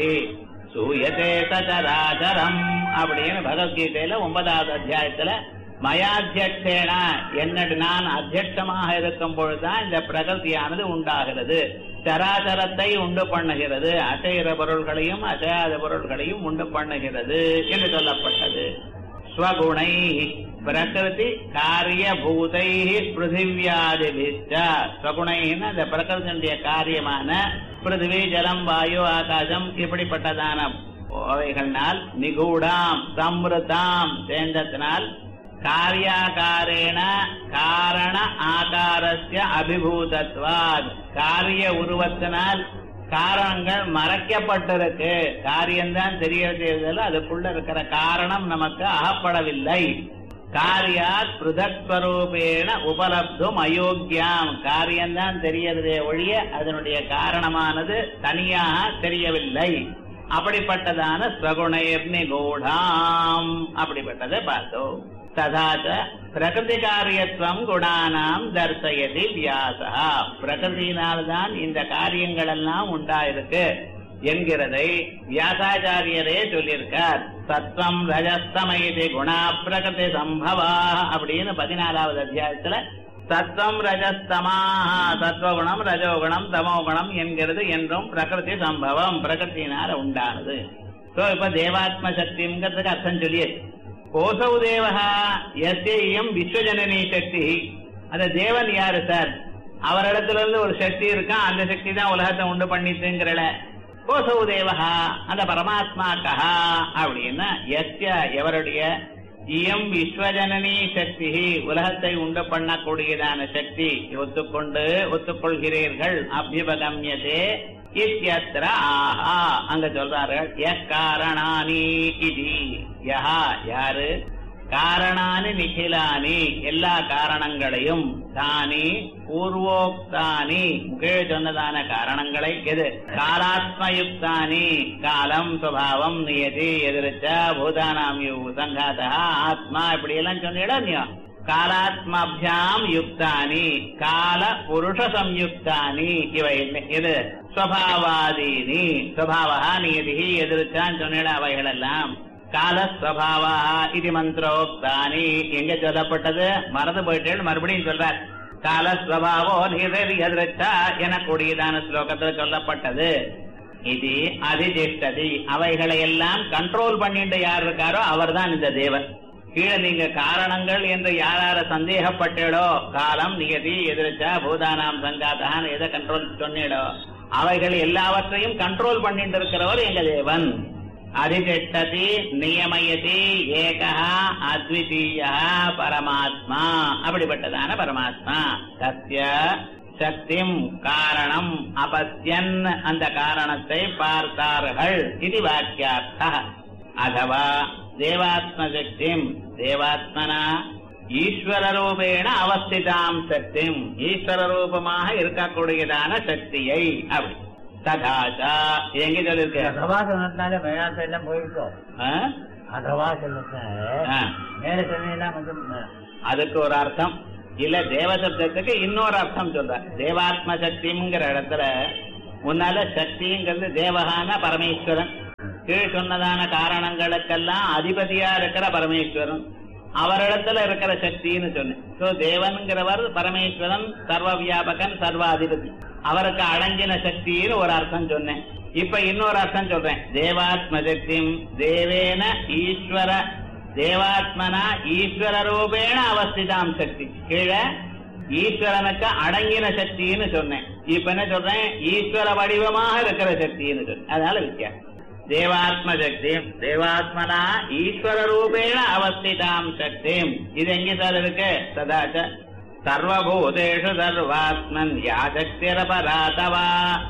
சூயதே சச்சராச்சரம் அப்படின்னு பகவத்கீதையில ஒன்பதாவது அத்தியாயத்துல மயாத்தியக்ஷேன, என்னட்டு நான் அத்தியட்சமாக இருக்கும் பொழுதுதான் இந்த பிரகிருதியானது உண்டாகிறது, சராச்சரத்தை உண்டு பண்ணுகிறது, அசைகிற பொருள்களையும் அசையாத பொருள்களையும் உண்டு பண்ணுகிறது என்று சொல்லப்பட்டது. ஸ்வகுணை பிரகிருதி காரியபூதை பிருத்திவியாதிபிஷ்ட, ஸ்வகுணைன்னு அந்த பிரகிருதியுடைய காரியமான பிருத்திவி ஜலம் வாயு ஆகாசம் இப்படிப்பட்டதான அவைகள்னால் நிகூடாம் சம்ருதாம் சேர்ந்தத்தினால் காரியாகாரேன காரண ஆகாரஸ்ய அபிபூதத்வாத், காரிய உருவத்தினால் காரணங்கள் மறைக்கப்பட்டிருக்கு, காரியம்தான் தெரியறதில்லை, அதுக்குள்ள இருக்கிற காரணம் நமக்கு அகப்படவில்லை. காரியாத் பிருதக்ஸ்வரூபேண உபலப்தும் அயோக்கியாம், காரியம்தான் தெரியறதே ஒழிய அதனுடைய காரணமானது தனியாக தெரியவில்லை. அப்படிப்பட்டதான ஸ்வகுணைர் நிகூடாம், அப்படிப்பட்டதை பார்த்தோம். ததாச்ச பிரகிருதி காரியத்துவம் குணானாம் தர்சயதி வியாசா, பிரகிருதியினால்தான் இந்த காரியங்கள் எல்லாம் உண்டாயிருக்கு என்கிறதை வியாசாச்சாரியரே சொல்லியிருக்கார். சத்வம் ரஜஸ்தமயதி குணா பிரகிருதி சம்பவா அப்படின்னு பதினாலாவது அத்தியாயத்துல சத்வம் ரஜஸ்தமா, சத்வகுணம் ரஜோகுணம் தமோகுணம் என்கிறது என்றும் பிரகிருதி சம்பவம், பிரகிருத்தினால உண்டானது. இப்ப தேவாத்ம சக்திங்கிறதுக்கு அர்த்தம் சொல்லியே. கோசௌ தேவஹா எஸ்யம் விஸ்வஜனனி சக்தி, அந்த தேவன் யாரு சார்? அவரிடத்துல இருந்து ஒரு சக்தி இருக்கான், அந்த சக்தி தான் உலகத்தை உண்டு பண்ணிட்டுங்கிறல. கோசௌ தேவஹா, அந்த பரமாத்மா கஹா அப்படின்னா எஸ்ய எவருடைய, இயம் விஸ்வஜனனி சக்தி, உலகத்தை உண்டு பண்ணக்கூடியதான சக்தி ஒத்துக்கொண்டு ஒத்துக்கொள்கிறீர்கள். அபியுபகம்யதே இத்யத்ர ஆஹா, அங்க சொல்றார்கள் எக்காரணானி இதி, யஹா யாரு, காரணானி நிகிலானி எல்லா காரணங்களையும், தானி பூர்வோக்தானி கீழே சொன்னதான காரணங்களை, எது காலாத்மயுக்தானி, காலம் சுபாவம் நியதி எதிர்ச்சா பூதானாம் சங்காதா ஆத்மா இப்படி எல்லாம் சொன்னிடம், காலாத்மாபியாம் யுக்தானி கால புருஷ சம்யுக்தானி இவை எது ஸ்வபாவாதீனி, ஸ்வபாவா நியதி எதிர்ச்சான்னு சொன்னிட அவைகள் எல்லாம் காலஸ்வபாவா இது மந்திரோக்தானி எங்க சொல்லப்பட்டது, மறந்து போயிட்டேன்னு மறுபடியும் சொல்றார். காலஸ்வபாவோ எதிர்ச்சா எனக்கூடியதான ஸ்லோகத்துல சொல்லப்பட்டது. இது அதிதிஷ்டதி, அவைகளை எல்லாம் கண்ட்ரோல் பண்ணிட்டு யார் இருக்காரோ அவர் தான் இந்த தேவன். கீழே நீங்க காரணங்கள் என்று யாரார சந்தேகப்பட்டேடோ, காலம் நியதி எதிர்ச்சா பூதானாம் சங்காதான் எதை கண்ட்ரோல் சொன்னீடோ அவைகள் எல்லாவற்றையும் கண்ட்ரோல் பண்ணிட்டு இருக்கிறவர் எங்க தேவன். அதிதிஷ்டதி நியமயதி ஏகா அத்விதீயா பரமாத்மா, அப்படிப்பட்டதான பரமாத்மா. சத்ய சக்திம் காரணம் அபத்யன், அந்த காரணத்தை பார்த்தார்கள். இது வாக்கியார்த்தः. அதவா தேவாத்ம சக்திம் தேவாத்மனா ஈஸ்வர ரூபேண அவஸ்திதாம் சக்திம், ஈஸ்வர ரூபமாக இருக்கக்கூடியதான சக்தியை. அப்படி ததாச்சா எங்க சொல்லிருக்க? அதவா சொன்னதுனால வேதாந்தம் எல்லாம் போயிருக்கோம். அதவா சொன்னதுனால மேல சொன்னதெல்லாம் கொஞ்சம் அதுக்கு ஒரு அர்த்தம் இல்ல. தேவசப்தத்துக்கு இன்னொரு அர்த்தம் சொல்ற. தேவாத்ம சக்திங்கிற இடத்துல முன்னால சக்திங்கிறது தேவகான பரமேஸ்வரன், கீழ் சொன்னதான காரணங்களுக்கெல்லாம் அதிபதியா இருக்கிற பரமேஸ்வரன், அவரிடத்துல இருக்கிற சக்தின்னு சொன்னேன். சோ தேவன்கிறவர் பரமேஸ்வரன், சர்வ வியாபகன், சர்வாதிபதி, அவருக்கு அடங்கின சக்தின்னு ஒரு அர்த்தம் சொன்னேன். இப்ப இன்னொரு அர்த்தம் சொல்றேன். தேவாத்ம சக்தி தேவேன ஈஸ்வர, தேவாத்மனா ஈஸ்வர ரூபேண அவஸ்திதாம் சக்தி, கீழே ஈஸ்வரனுக்கு அடங்கின சக்தின்னு சொன்னேன். இப்ப என்ன சொல்றேன்? ஈஸ்வர வடிவமாக இருக்கிற சக்தின்னு சொன்னேன். அதனால வித்தியாசம். தேவாத்ம சக்தி தேவாத்மனா ஈஸ்வர ரூபேண அவஸ்திதாம் சக்தி. இது எங்க சார் இருக்கு? சதாச்ச சர்வபூதேஷு சர்வாத்மன் யா சக்திரபராதவா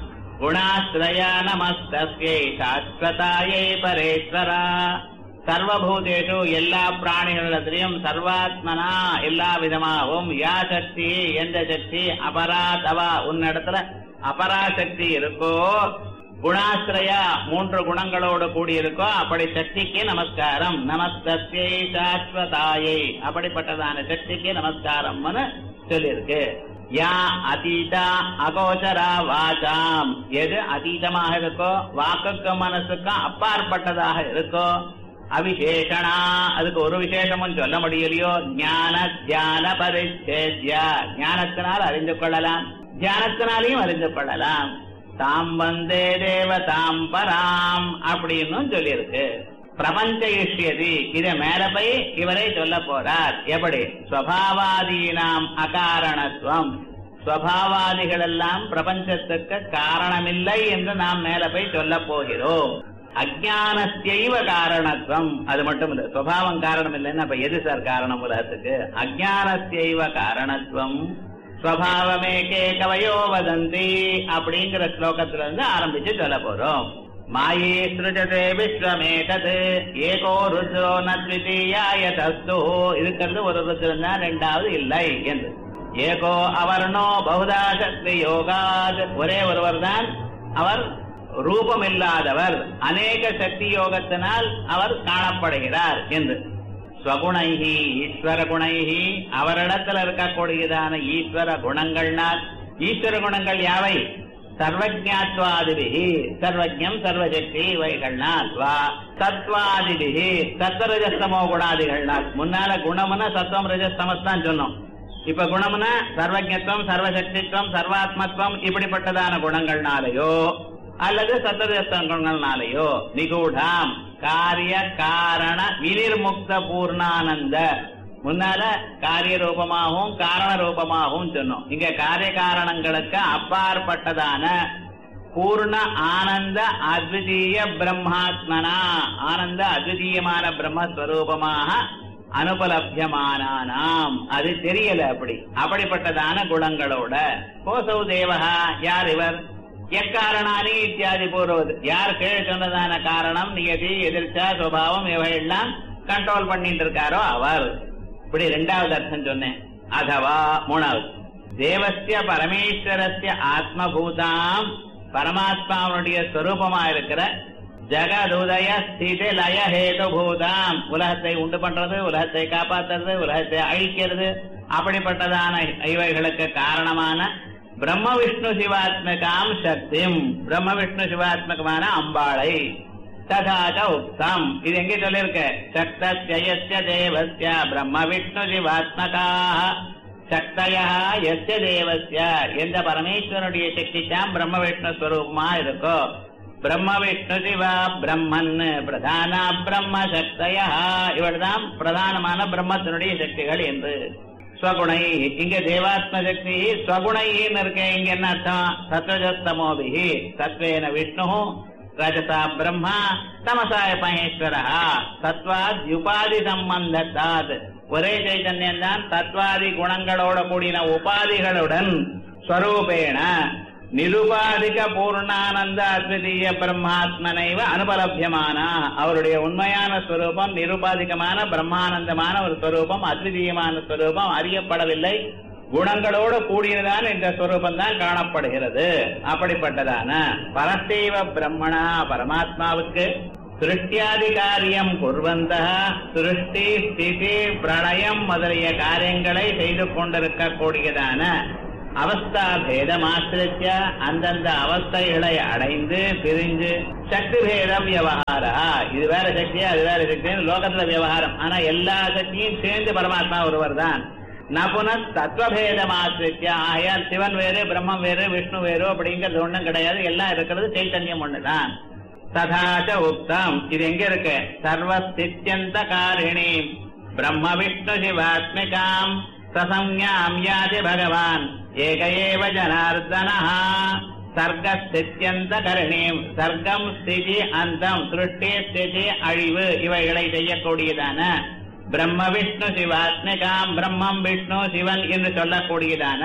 குணாஸ்ரயா நமஸ்தஸ்யை சாஸ்வதாயை பரேஸ்வரா. சர்வபூதேஷு எல்லா பிராணிகளிடத்திலையும் சர்வாத்மனா எல்லா விதமாகவும் யா சக்தி எந்த சக்தி அபராதவா உன்னிடத்துல அபராசக்தி இருக்கோ, குணாஸ்ரயா மூன்று குணங்களோடு கூடியிருக்கோ அப்படி சக்திக்கு நமஸ்காரம். நமஸ்தஸ்யை சாஸ்வதாயை அப்படிப்பட்டதான சக்திக்கு நமஸ்காரம்னு சொல்லியிருக்கு. யா அதீதா அகோச்சரா வாசாம், எது அதீதமாக இருக்கோ வாக்குக்கும் மனசுக்கும் அப்பாற்பட்டதாக இருக்கோ, அவிசேஷனா அதுக்கு ஒரு விசேஷமும் சொல்ல முடியலையோ, ஞான தியான பரிச்சேத்யா ஞானத்தினால் அறிந்து கொள்ளலாம், தியானத்தினாலையும் அறிந்து கொள்ளலாம். தாம் வந்தே தேவதாம் பராம் அப்படின்னு சொல்லியிருக்கு. பிரபஞ்ச இஷ்யதி இத மேல போய் இவரை சொல்ல போறார். எப்படி? ஸ்வபாவாதீனாம் அகாரணத்துவம், ஸ்வபாவாதிகள் எல்லாம் பிரபஞ்சத்துக்கு காரணமில்லை என்று நாம் மேல போய் சொல்ல போகிறோம். அஜானஸ்யைவ காரணத்துவம், அது மட்டும் இல்ல, ஸ்வபாவம் காரணம் இல்லைன்னா அப்ப எது சார் காரணம் உலகத்துக்கு? அஜானஸ்யைவ காரணத்துவம் ஸ்வபாவமேகே கவயோ வதந்தி அப்படிங்கிற ஸ்லோகத்துல இருந்து ஆரம்பிச்சு சொல்ல போறோம். மாயே ஸ்ருஜதே விஸ்வமேதது ஏகோ ருத்ரோ நத்விதீயாய தஸ்து, இருக்கிறது ஒரு ருத்ரன் தான், ரெண்டாவது இல்லை என்று. ஏகோ அவர்ணோ பகுதா சக்தி யோகாத், ஒரே ஒருவர் தான், அவர் ரூபம் இல்லாதவர், அநேக சக்தி யோகத்தினால் அவர் காணப்படுகிறார் என்று. ஸ்வகுணைஹி ஈஸ்வர குணைஹி அவரிடத்தில் இருக்கக்கூடியதான ஈஸ்வர குணங்கள்னால், ஈஸ்வர குணங்கள் யாவை? சர்வஜாத்வாதிபிஹி சர்வஜம் சர்வசக்தி இவைகள்னால், வா சத்வாதிபிஹி சத்வரஜஸ்தமோ குணாதிகள்னால். முன்னால குணம்னா சத்வம் ரஜஸ்தமஸ் தான் சொன்னோம். இப்ப குணம்னா சர்வஜத்துவம் சர்வசக்தித்வம் சர்வாத்மத்துவம் இப்படிப்பட்டதான குணங்கள்னாலேயோ அல்லது சத்வரஜஸ்தம் குணங்கள்னாலேயோ நிகூடாம் காரிய காரண வினிர்முக்த பூர்ணானந்த, முன்னால காரிய ரூபமாகவும் காரண ரூபமாகவும் சொன்னோம். இங்க காரிய காரணங்களுக்கு அப்பாற்பட்டதான பூர்ண ஆனந்த அத்விதீய பிரம்மாத்மனா, ஆனந்த அத்விதீயமான பிரம்மஸ்வரூபமாக அனுபலபியமானாம், அது தெரியல. அப்படி அப்படிப்பட்டதான குணங்களோட கோசௌ தேவஹா, யார் இவர்? எக்காரணானி இத்தியாதி பூர்வது, யார் கீழ் சொன்னதான காரணம் நியதி எதிர்ச்சா சுபாவம் இவையெல்லாம் கண்ட்ரோல் பண்ணிட்டு இருக்காரோ அவர். இப்படி ரெண்டாவது அர்த்தம் சொன்னேன். அதவா மூணாவது, தேவஸ்ய பரமேஸ்வரஸ்ய ஆத்மபூதாம், பரமாத்மாவுடைய ஸ்வரூபமா இருக்கிற ஜகதுதய ஸ்திதி லய ஹேது பூதாம், உலகத்தை உண்டு பண்றது, உலகத்தை காப்பாற்றுறது, உலகத்தை அழிக்கிறது, அப்படிப்பட்டதான இவைகளுக்கு காரணமான பிரம்ம விஷ்ணு சிவாத்மகாம் சக்திம், பிரம்ம விஷ்ணு சிவாத்மகமான அம்பாளை. ததாச்ச உக்தம், இது எங்கே சொல்லிருக்க? சக்தஸ்ய தேவஸ்ய பிரம்ம விஷ்ணு சிவாத்மகாஹ, சக்தயா யஸ்ய தேவஸ்ய எந்த பரமேஸ்வரனுடைய சக்திதான் பிரம்ம விஷ்ணு ஸ்வரூபமா இருக்கோ, பிரம்ம விஷ்ணு சிவா பிரம்மன் பிரதான பிரம்ம சக்தயா, இவர்தான் பிரதானமான பிரம்மத்தினுடைய சக்திகள் என்று. ஸ்வகுணை, இங்க தேவாத்ம சக்தி ஸ்வகுணைன்னு இருக்க. இங்க என்ன அர்த்தம்? சத்வஜஸ்தமோபிஹி சத்வேன விஷ்ணு ரஜசா பிரம்மா தமசாய மகேஸ்வர, சத்வாத் உபாதி சம்பந்தாத், ஒரே சைதன்யம் தான் தத்வாதி குணங்களோட கூடின உபாதிகளுடன் ஸ்வரூபேண நிருபாதிக பூர்ணானந்த அத்விதீய பிரம்மாத்மனைவ அனுபலபியமான அவருடைய உண்மையான ஸ்வரூபம் நிருபாதிகமான பிரம்மானந்தமான ஒரு ஸ்வரூபம், அத்விதீயமான ஸ்வரூபம் அறியப்படவில்லை. குணங்களோடு கூடியதான இந்த ஸ்வரூபம் தான் காணப்படுகிறது. அப்படிப்பட்டதான பரஸ்தேவ பிரம்மணா பரமாத்மாவுக்கு சிருஷ்டியாதி காரியம் குர்வந்த சிருஷ்டி ஸ்திதி பிரளயம் முதலிய காரியங்களை செய்து கொண்டிருக்கக்கூடியதான அவஸ்தா பேதமாசிரிச்ச அந்தந்த அவஸ்தைகளை அடைந்து பிரிஞ்சு சக்தி பேத விவகாரா, இது வேற சக்தியா அது வேற சக்தின்னு லோகத்துல விவகாரம். ஆனா எல்லா சக்தியும் சேர்ந்து பரமாத்மா ஒருவர் தான். நபுன தத்துவபேதமாசிரிச்ச ஆயால் சிவன் வேறு பிரம்மம் வேறு விஷ்ணு வேறு அப்படிங்கிறது ஒண்ணும் கிடையாது. எல்லாம் இருக்கிறது சைத்தன்யம் ஒண்ணுதான். ததாச்ச உக்தம், இது எங்க இருக்கு? சர்வஸ்தித்யந்த காரிணி பிரம்ம விஷ்ணு சிவாத்மிகாம் சசம்யாம் யாதி பகவான் ஏக ஏவ ஜனார்தனஹ. சர்க்கஸ்தித்யந்த கரணீம், சர்க்கம் ஸ்திதி அந்தம் சிருஷ்டி ஸ்திதி அழிவு இவைகளை செய்யக்கூடியதான பிரம்ம விஷ்ணு சிவாத்மிகாம் பிரம்மம் விஷ்ணு சிவன் என்று சொல்லக்கூடியதான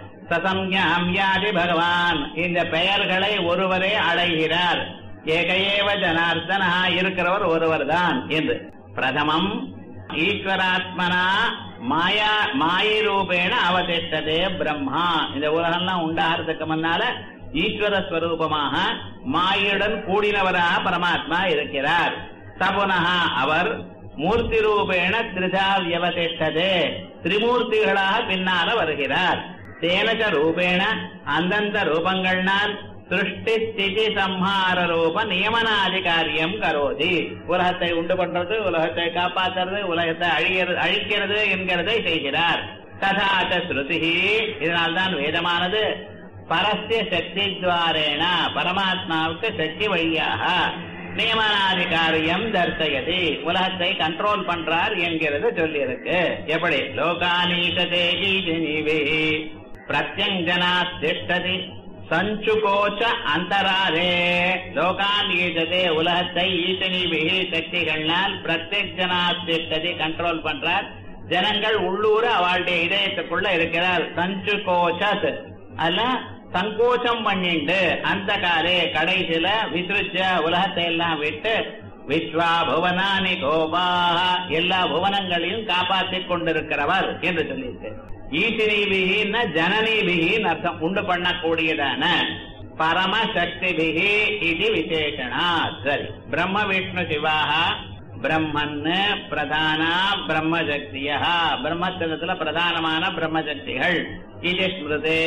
சசம்யாம் யாதி பகவான் இந்த பெயர்களை ஒருவரே அடைகிறார். ஏக ஏவ ஜனார்தனா இருக்கிறவர் ஒருவர் தான் என்று. பிரதமம் ஈஸ்வராத்மனா மாயா மாயை ரூபேண அவதிஷ்டதே பிரம்மா. இந்த உலகம்லாம் உண்டாகிறதுக்கு முன்னால ஈஸ்வர ஸ்வரூபமாக மாயுடன் கூடினவராக பரமாத்மா இருக்கிறார். சபுனஹா அவர் மூர்த்தி ரூபேண திரிதா வியவதிஷ்டதே திரிமூர்த்திகளாக பின்னால வருகிறார். தேனச்ச ரூபேண அந்தந்த ரூபங்கள்னால் சிருஷ்டி ஸ்திதி சம்ஹார ரூப நியமனாதி காரியம் கரோதி. உலகத்தை உண்டு பண்றது, உலகத்தை காப்பாற்றுறது, உலகத்தை அழிக்கிறது அழிக்கிறது என்கிறதை செய்கிறார். ததாச்ச ஸ்ருதி, இதனால்தான் வேதமானது பரஸ்ய சக்தி துவாரேன பரமாத்மாவுக்கு சக்தி வழியாக நியமனாதி காரியம் தர்சயதி உலகத்தை கண்ட்ரோல் பண்றார் என்கிறது சொல்லி இருக்கு. எப்படி? லோகானீகதே பிரத்யஞ்சனா திஷ்டதி சஞ்சுகோச்ச அந்தராரே. லோகான் ஈஜதே உலகத்தை ஈசனிபிகி சக்திகள்னால் பிரத்யஜனா திஷ்டதி கண்ட்ரோல் பண்றார். ஜனங்கள் உள்ளூர அவளுடைய இதயத்துக்குள்ள இருக்கிறார். சஞ்சுகோச்சத் அல்ல சங்கோச்சம் பண்ணிண்டு அந்த காலே கடைசியில விசுச்ச உலகத்தை எல்லாம் விட்டு விஸ்வா புவனானி கோபாக எல்லா புவனங்களையும் காப்பாற்றிக் கொண்டிருக்கிறவர் என்று சொல்லியிருக்கு. ஈசினிபிகின்னா ஜனனிபிகின்னு அர்த்தம். உண்டு பண்ணக்கூடியதான பரமசக்திபிகி இது விசேஷனா. சரி, பிரம்ம விஷ்ணு சிவாக பிரம்மன் பிரதான பிரம்மசக்தியா பிரம்மத்தினத்துல பிரதானமான பிரம்மசக்திகள் இது ஸ்மிருதே.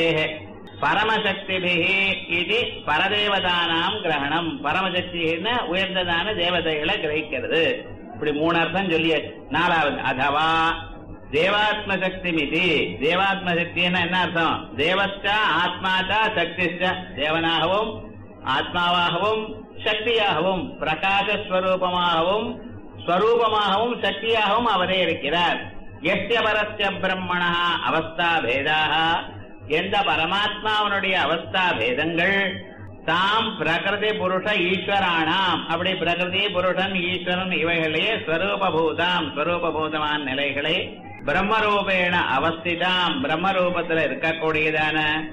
பரமசக்திபிகி இது பரதேவதானாம் கிரகணம். பரமசக்தின்னு உயர்ந்ததான தேவதைகளை கிரகிக்கிறது. இப்படி மூணு அர்த்தம் சொல்லியாச்சு. நாலாவது அதவா தேவாத்ம சக்தி மிதி. தேவாத்ம சக்தின்னா என்ன அர்த்தம்? தேவஸ்டா ஆத்மாட்டா சக்திஷ்ட தேவனாகவும் ஆத்மாவாகவும் சக்தியாகவும் பிரகாசஸ்வரூபமாகவும் ஸ்வரூபமாகவும் சக்தியாகவும் அவரே இருக்கிறார். எஸ்ய பரஸ்ய பிரம்மணா அவஸ்தா பேதாக எந்த பரமாத்மாவனுடைய அவஸ்தா பேதங்கள் தாம் பிரகிருதி புருஷ ஈஸ்வரானாம் அப்படி பிரகிருதி புருஷன் ஈஸ்வரன் இவைகளையே ஸ்வரூபபூதாம் ஸ்வரூபபூதமான நிலைகளை பிரம்மரூபேண அவஸ்திதாம் பிரம்மரூபத்தில் இருக்கக்கூடியதான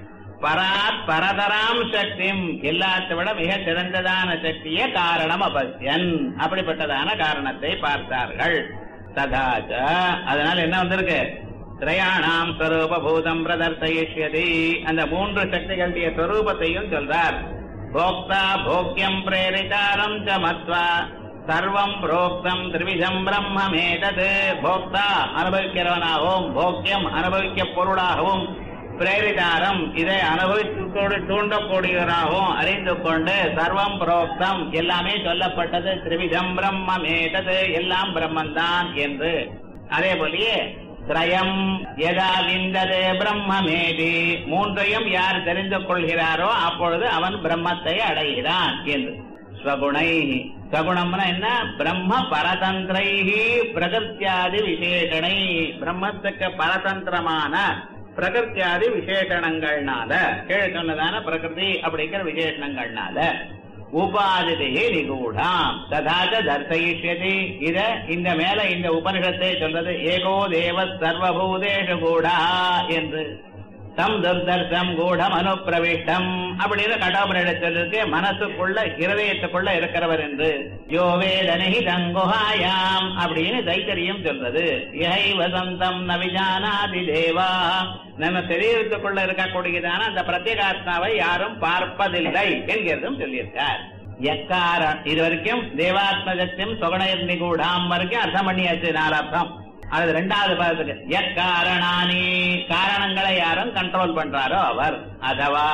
பராத் பரதராம் சக்திம் எல்லாத்தை விட மிக சிறந்ததான சக்திய காரணம் அபஸ்யன் அப்படிப்பட்டதான காரணத்தை பார்த்தார்கள். ததாச்ச அதனால என்ன வந்திருக்கு? திரையாணாம் ஸ்வரூபபூதம் பிரதர்சயிஷ்யதி அந்த மூன்று சக்திகளுடைய ஸ்வரூபத்தையும் சொல்றார். போக்தா போக்யம் பிரேரிதாரம் ச மத்வா சர்வம் புரோக்தம் திரிவிதம் பிரம்மமேதது. போக்தா அனுபவிக்கிறவனாகவும் போக்கியம் அனுபவிக்க பொருளாகவும் பிரேரிதாரம் இதை அனுபவித்து தூண்டக்கூடியவராகவும் அறிந்து கொண்டு சர்வம் புரோக்தம் எல்லாமே சொல்லப்பட்டது திரிவிதம் பிரம்மமேதது எல்லாம் பிரம்மந்தான் என்று. அதே போலயே திரயம் எதா விந்ததே பிரம்மமேதி மூன்றையும் யார் தெரிந்து கொள்கிறாரோ அப்பொழுது அவன் பிரம்மத்தை அடைகிறான் என்று. ஸ்வகுணை ஸ்வகுணம்னா என்ன? பிரம்ம பரதந்திரைஹி பிரகிருத்தியாதி விசேஷணை பிரம்மத்துக்கு பரதந்திரமான பிரகிருத்தியாதி விசேஷணங்கள்னால கீழே சொன்னதான பிரகிருதி அப்படிங்கிற விசேஷணங்கள்னால உபாதிதே நிகூடாம் ததாச்ச தர்சயிஷ்யதி. இத இந்த மேல இந்த உபனிஷத்தை சொல்றது ஏகோ தேவ சர்வபூதேஷு கூடா என்று. தம் துர்தர்சம் கூடம் அனுப்பிரவிஷ்டம் அப்படின்னு கடவுள் சொல்லிருக்கு. மனசுக்குள்ள இருதயத்துக்குள்ள இருக்கிறவர் என்று. யோவேதனி தங்குஹாயாம் அப்படின்னு தைத்தரியம் சொல்றது. இஹை வசந்தம் நவிஜானாதி தேவா, நம்ம சரீரத்துக்குள்ள இருக்கக்கூடியதான அந்த பிரத்யேகாத்மாவை யாரும் பார்ப்பதில்லை என்கிறதும் சொல்லியிருக்கார். எக்காரணம் இது வரைக்கும் தேவாத்மஜத்தியம் சொகணயர் நிகூடாம் வரைக்கும் அர்த்தம் பண்ணியாச்சு. நாலு அர்த்தம். அது ரெண்டாவது பதத்துக்கு எக்காரணானி, காரணங்களை யாரும் கண்ட்ரோல் பண்றாரோ அவர். அதவா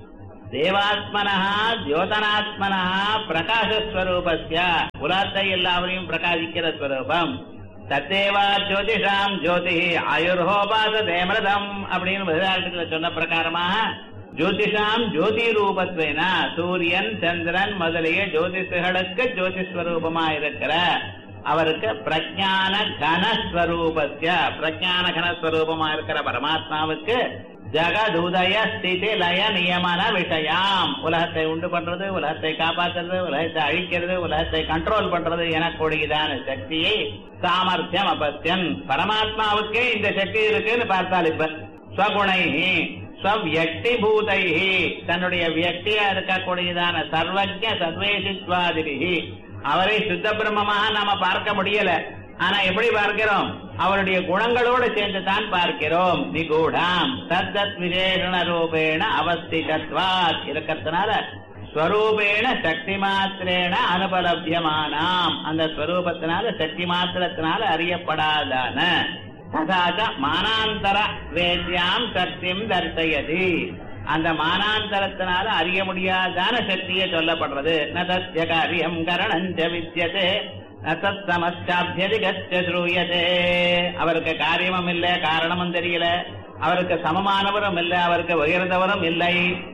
தேவாத்மனா ஜோதனாத்மனா பிரகாசஸ்வரூபஸ்ய, உலகத்தை எல்லாவரையும் பிரகாசிக்கிற ஸ்வரூபம். தத்தேவா ஜோதிஷாம் ஜோதி ஆயுர்ஹோபாச தேமிரதம் அப்படின்னு வேதாந்தத்துல சொன்ன பிரகாரமாக ஜோதிஷாம் ஜோதி ரூபத்வேனா சூரியன் சந்திரன் முதலிய ஜோதிஷர்களுக்கு ஜோதிஸ்வரூபமா இருக்கிற அவருக்கு பிரஜான கனஸ்வரூபஸ்ய, பிரஜான கனஸ்வரூபமா இருக்கிற பரமாத்மாவுக்கு ஜகதுதய ஸ்திதி லய நியமன விஷயாம், உலகத்தை உண்டு பண்றது, உலகத்தை காப்பாற்றுறது, உலகத்தை அழிக்கிறது, உலகத்தை கண்ட்ரோல் பண்றது எனக்கூடியதான சக்தியை சாமர்த்தியம் அபஸ்யன், பரமாத்மாவுக்கே இந்த சக்தி இருக்குன்னு பார்த்தால் இப்ப ஸ்வகுணைஹி ஸ்வவ்யக்தி பூதைஹி, தன்னுடைய வியக்தியா இருக்கக்கூடியதான சர்வஜ சர்வேசித்வாதிபிஹி, அவரை சுத்த பிரம்மமாக நாம பார்க்க முடியல. ஆனா எப்படி பார்க்கிறோம்? அவருடைய குணங்களோடு சேர்ந்து தான் பார்க்கிறோம். நிகூடாம் தத்தத் விசேஷண ரூபேண அவஸ்திதத்வாத் இருக்கிறதுனால ஸ்வரூபேண சக்தி மாத்திரேன அனுபலபியமானாம், அந்த ஸ்வரூபத்தினால சக்தி மாத்திரத்தினால அறியப்படாதான ததாச்ச மானாந்தர வேத்யாம் சக்திம் தர்சயதி, அந்த மானாந்தரத்தினால அறிய முடியாதான சக்தியை சொல்லப்படுறது. நதஸ்ய காரியம் கரணஞ்ச வித்யதே நதத் சமஸ்சாப்யதிகச்ச ஸ்ரூயதே, அவருக்கு காரியமும் இல்ல காரணமும் தெரியல, அவருக்கு சமமானவரும் இல்ல அவருக்கு உயர்ந்தவரும் இல்லை.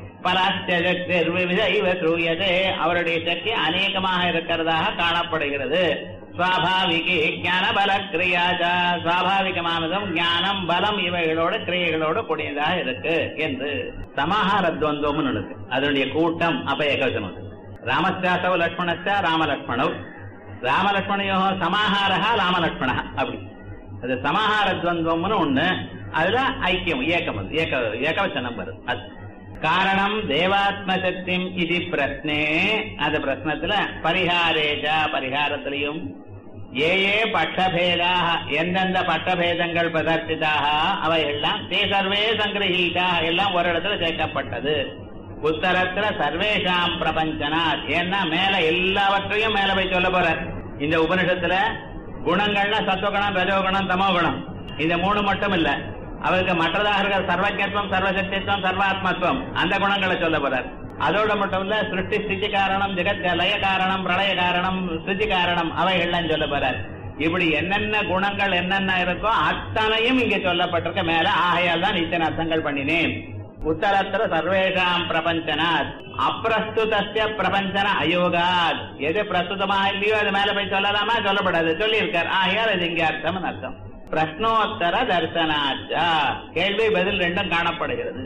பலாச்ச ஸ்ரூயதே, அவருடைய சக்தி அநேகமாக இருக்கிறதாக காணப்படுகிறது. சுவாபாவிகி ஞான பல கிரியாஜா, சுவாபாவிகமானதும் ஞானம் பலம் இவைகளோட கிரியைகளோடு கூடியதாக இருக்கு என்று சமாஹாரத்வந்தோம்னு இருக்கு. அதனுடைய கூட்டம் அப்ப ஏகவசனம். ராமஸ்யாசவ் லட்சுமணச்சா ராமலட்சுமணவ், ராமலட்சுமணையோ சமாஹாரா ராமலட்சுமண, அப்படி அது சமாஹாரத்வந்தோம்னு ஒண்ணு. அதுல ஐக்கியம் ஏக்கம் ஏக ஏகவசனம் வருது. அது காரணம் தேவாத்மசக்தி இது பிரஸ்னே, அந்த பிரஸ்னத்துல பரிஹாரேஜா பரிகாரத்திலையும் ஏ ஏ பட்டபேதாக எந்தெந்த பட்டபேதங்கள் பிரதர்சிதாக அவை எல்லாம் தே சர்வே சங்கிரஹீதா எல்லாம் ஒரு இடத்துல சேர்க்கப்பட்டது. உத்தரத்துல சர்வேஷாம் பிரபஞ்சனா, ஏன்னா மேல எல்லாவற்றையும் மேல போய் சொல்ல போற. இந்த உபனிஷத்துல குணங்கள்னா சத்துவகுணம் ரஜோகுணம் தமோகுணம் இந்த மூணு மட்டும் இல்ல, அவருக்கு மற்றதாக இருக்கிற சர்வஜத்துவம் சர்வசக்தித்துவம் சர்வாத்மத்துவம் அந்த குணங்களை சொல்ல போறார். அதோட மட்டும் இல்ல சிருஷ்டி ஸ்திதி காரணம் ஜெகத் லய காரணம் பிரளய காரணம் ஸ்திதி காரணம் அவைகள்லாம் சொல்ல போறார். இப்படி என்னென்ன குணங்கள் என்னென்ன இருக்கோ அத்தனையும் இங்க சொல்லப்பட்டிருக்க மேல. ஆகையால் தான் இத்தனை அர்த்தங்கள் பண்ணினேன். உத்தரத்துல சர்வேஷாம் பிரபஞ்சனாத் அப்பிரஸ்துதஸ்ய பிரபஞ்சன அயோகாத், எது பிரஸ்துதமா இல்லையோ அது மேல போய் சொல்லலாமா சொல்லப்படாது சொல்லி இருக்கார். ஆகையால் இது இங்க அர்த்தம் அர்த்தம். பிரஷ்னோத்தர தர்சனாச்சா, கேள்வி பதில் ரெண்டும் காணப்படுகிறது.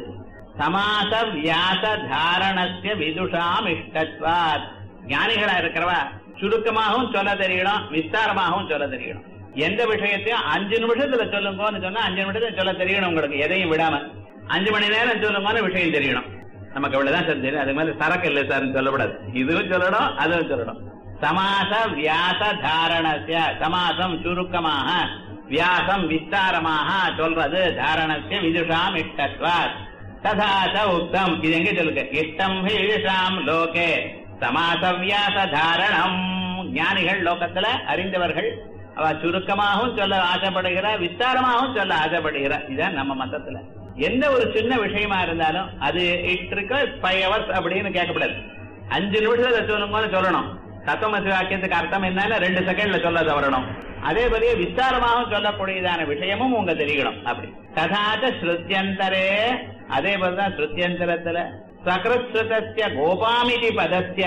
சமாச வியாச தாரணஸ்ய விதுஷாம் இஷ்டத்வாத், ஞானிகளா இருக்கிறவா சுருக்கமாகவும் சொல்ல தெரியணும் விஸ்தாரமாகவும் சொல்ல தெரியணும். எந்த விஷயத்தையும் அஞ்சு நிமிஷத்துல சொல்லுங்கன்னு சொன்னா அஞ்சு நிமிஷத்துல சொல்ல தெரியணும் உங்களுக்கு, எதையும் விடாம. அஞ்சு மணி நேரம் சொல்லுங்கன்னு விஷயம் தெரியணும். நமக்கு அவ்வளவுதான் சொல்ல தெரியும். அது மாதிரி சரக்கு இல்லை சார் சொல்லப்படாது. இதுவும் சொல்லணும் அதுவும் சொல்லணும். சமாச வியாச தாரணஸ்ய, சமாசம் சுருக்கமாக வியாசம் விஸ்தாரமாக சொல்றது, தாரணஸ்ய விதுஷாம் இஷ்டத்வாத் ததாச உக்தம். இது எங்க சொல்லுங்க? இஷ்டம் விதுஷாம் லோகே சமாச வியாச தாரணம். ஞானிகள் லோகத்துல அறிந்தவர்கள் அவ சுருக்கமாகவும் சொல்ல ஆசைப்படுகிறார் விஸ்தாரமாகவும் சொல்ல ஆசைப்படுகிறார். இதான் நம்ம மதத்துல எந்த ஒரு சின்ன விஷயமா இருந்தாலும் அது இட் ரிக்வயர்ஸ் ஃபைவ் ஹவர்ஸ் அப்படின்னு கேட்கப்படாது. அஞ்சு நிமிஷத்துல சொல்லுங்கன்னு சொல்லணும். தத்துவமசி வாக்கியத்துக்கு அர்த்தம் என்னன்னு ரெண்டு செகண்ட்ல சொல்ல தவறணும். அதே போல விஸ்தாரமாகவும் சொல்லக்கூடியதான விஷயமும் உங்க தெரியணும். அப்படி ததாச்ச ஸ்ருத்தியந்தரே, அதே போலதான் ஸ்ருத்தியந்தரத்துல சகிருத்ஸ்ருதஸ்ய கோபாமிதி பதஸ்ய,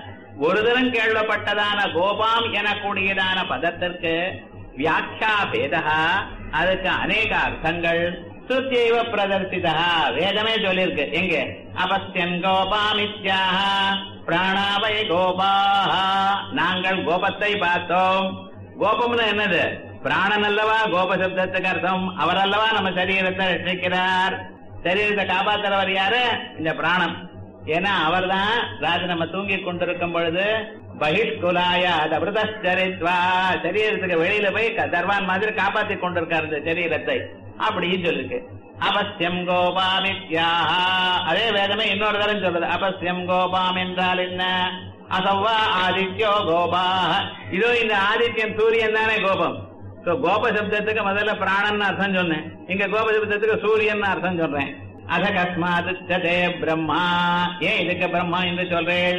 ஒரு தரம் கேள்வப்பட்டதான கோபாம் எனக்கூடியதான பதத்திற்கு வியாக்கியா பேதா, அதுக்கு அநேக அர்த்தங்கள் ஸ்ருத்யைவ பிரதர்சிதா, வேதமே சொல்லிருக்கு. எங்க? அபஸ்யன் கோபாமித்யாக பிராணாவை கோபாஹ, நாங்கள் கோபத்தை பார்த்தோம். கோபம்னு என்னது? பிராணன் அல்லவா கோப சப்தத்துக்கு அர்த்தம். அவர் அல்லவா நம்ம சரீரத்தை ரட்சிக்கிறார். சரீரத்தை காப்பாத்துறவர் யாரு? இந்த பிராணம். ஏன்னா அவர் தான் ராஜ நம்ம தூங்கி கொண்டிருக்கும் பொழுது பகிஷ்குலாய அமிர்தரித்வா சரீரத்துக்கு வெளியில போய் தர்வான் மாதிரி காப்பாத்தி கொண்டிருக்காரு இந்த சரீரத்தை அப்படின்னு சொல்லிருக்கு. அபஸ்யம் கோபாமித்யாக அதே வேதமே இன்னொரு தரம் சொல்றது. அபஸ்யம் கோபாம் என்றால் என்ன? அசவ்வா ஆதித்யோ கோபா. இதோ இந்த ஆதித்யன் சூரியன் தானே கோபம். கோப சப்தத்துக்கு முதல்ல பிராணன் அர்த்தம் சொன்னேன், இங்க கோப சப்தத்துக்கு சூரியன் அர்த்தம் சொல்றேன். அத கஸ்மாத் பிரம்மா. ஏன் இதுக்கு பிரம்மா என்று சொல்றேன்?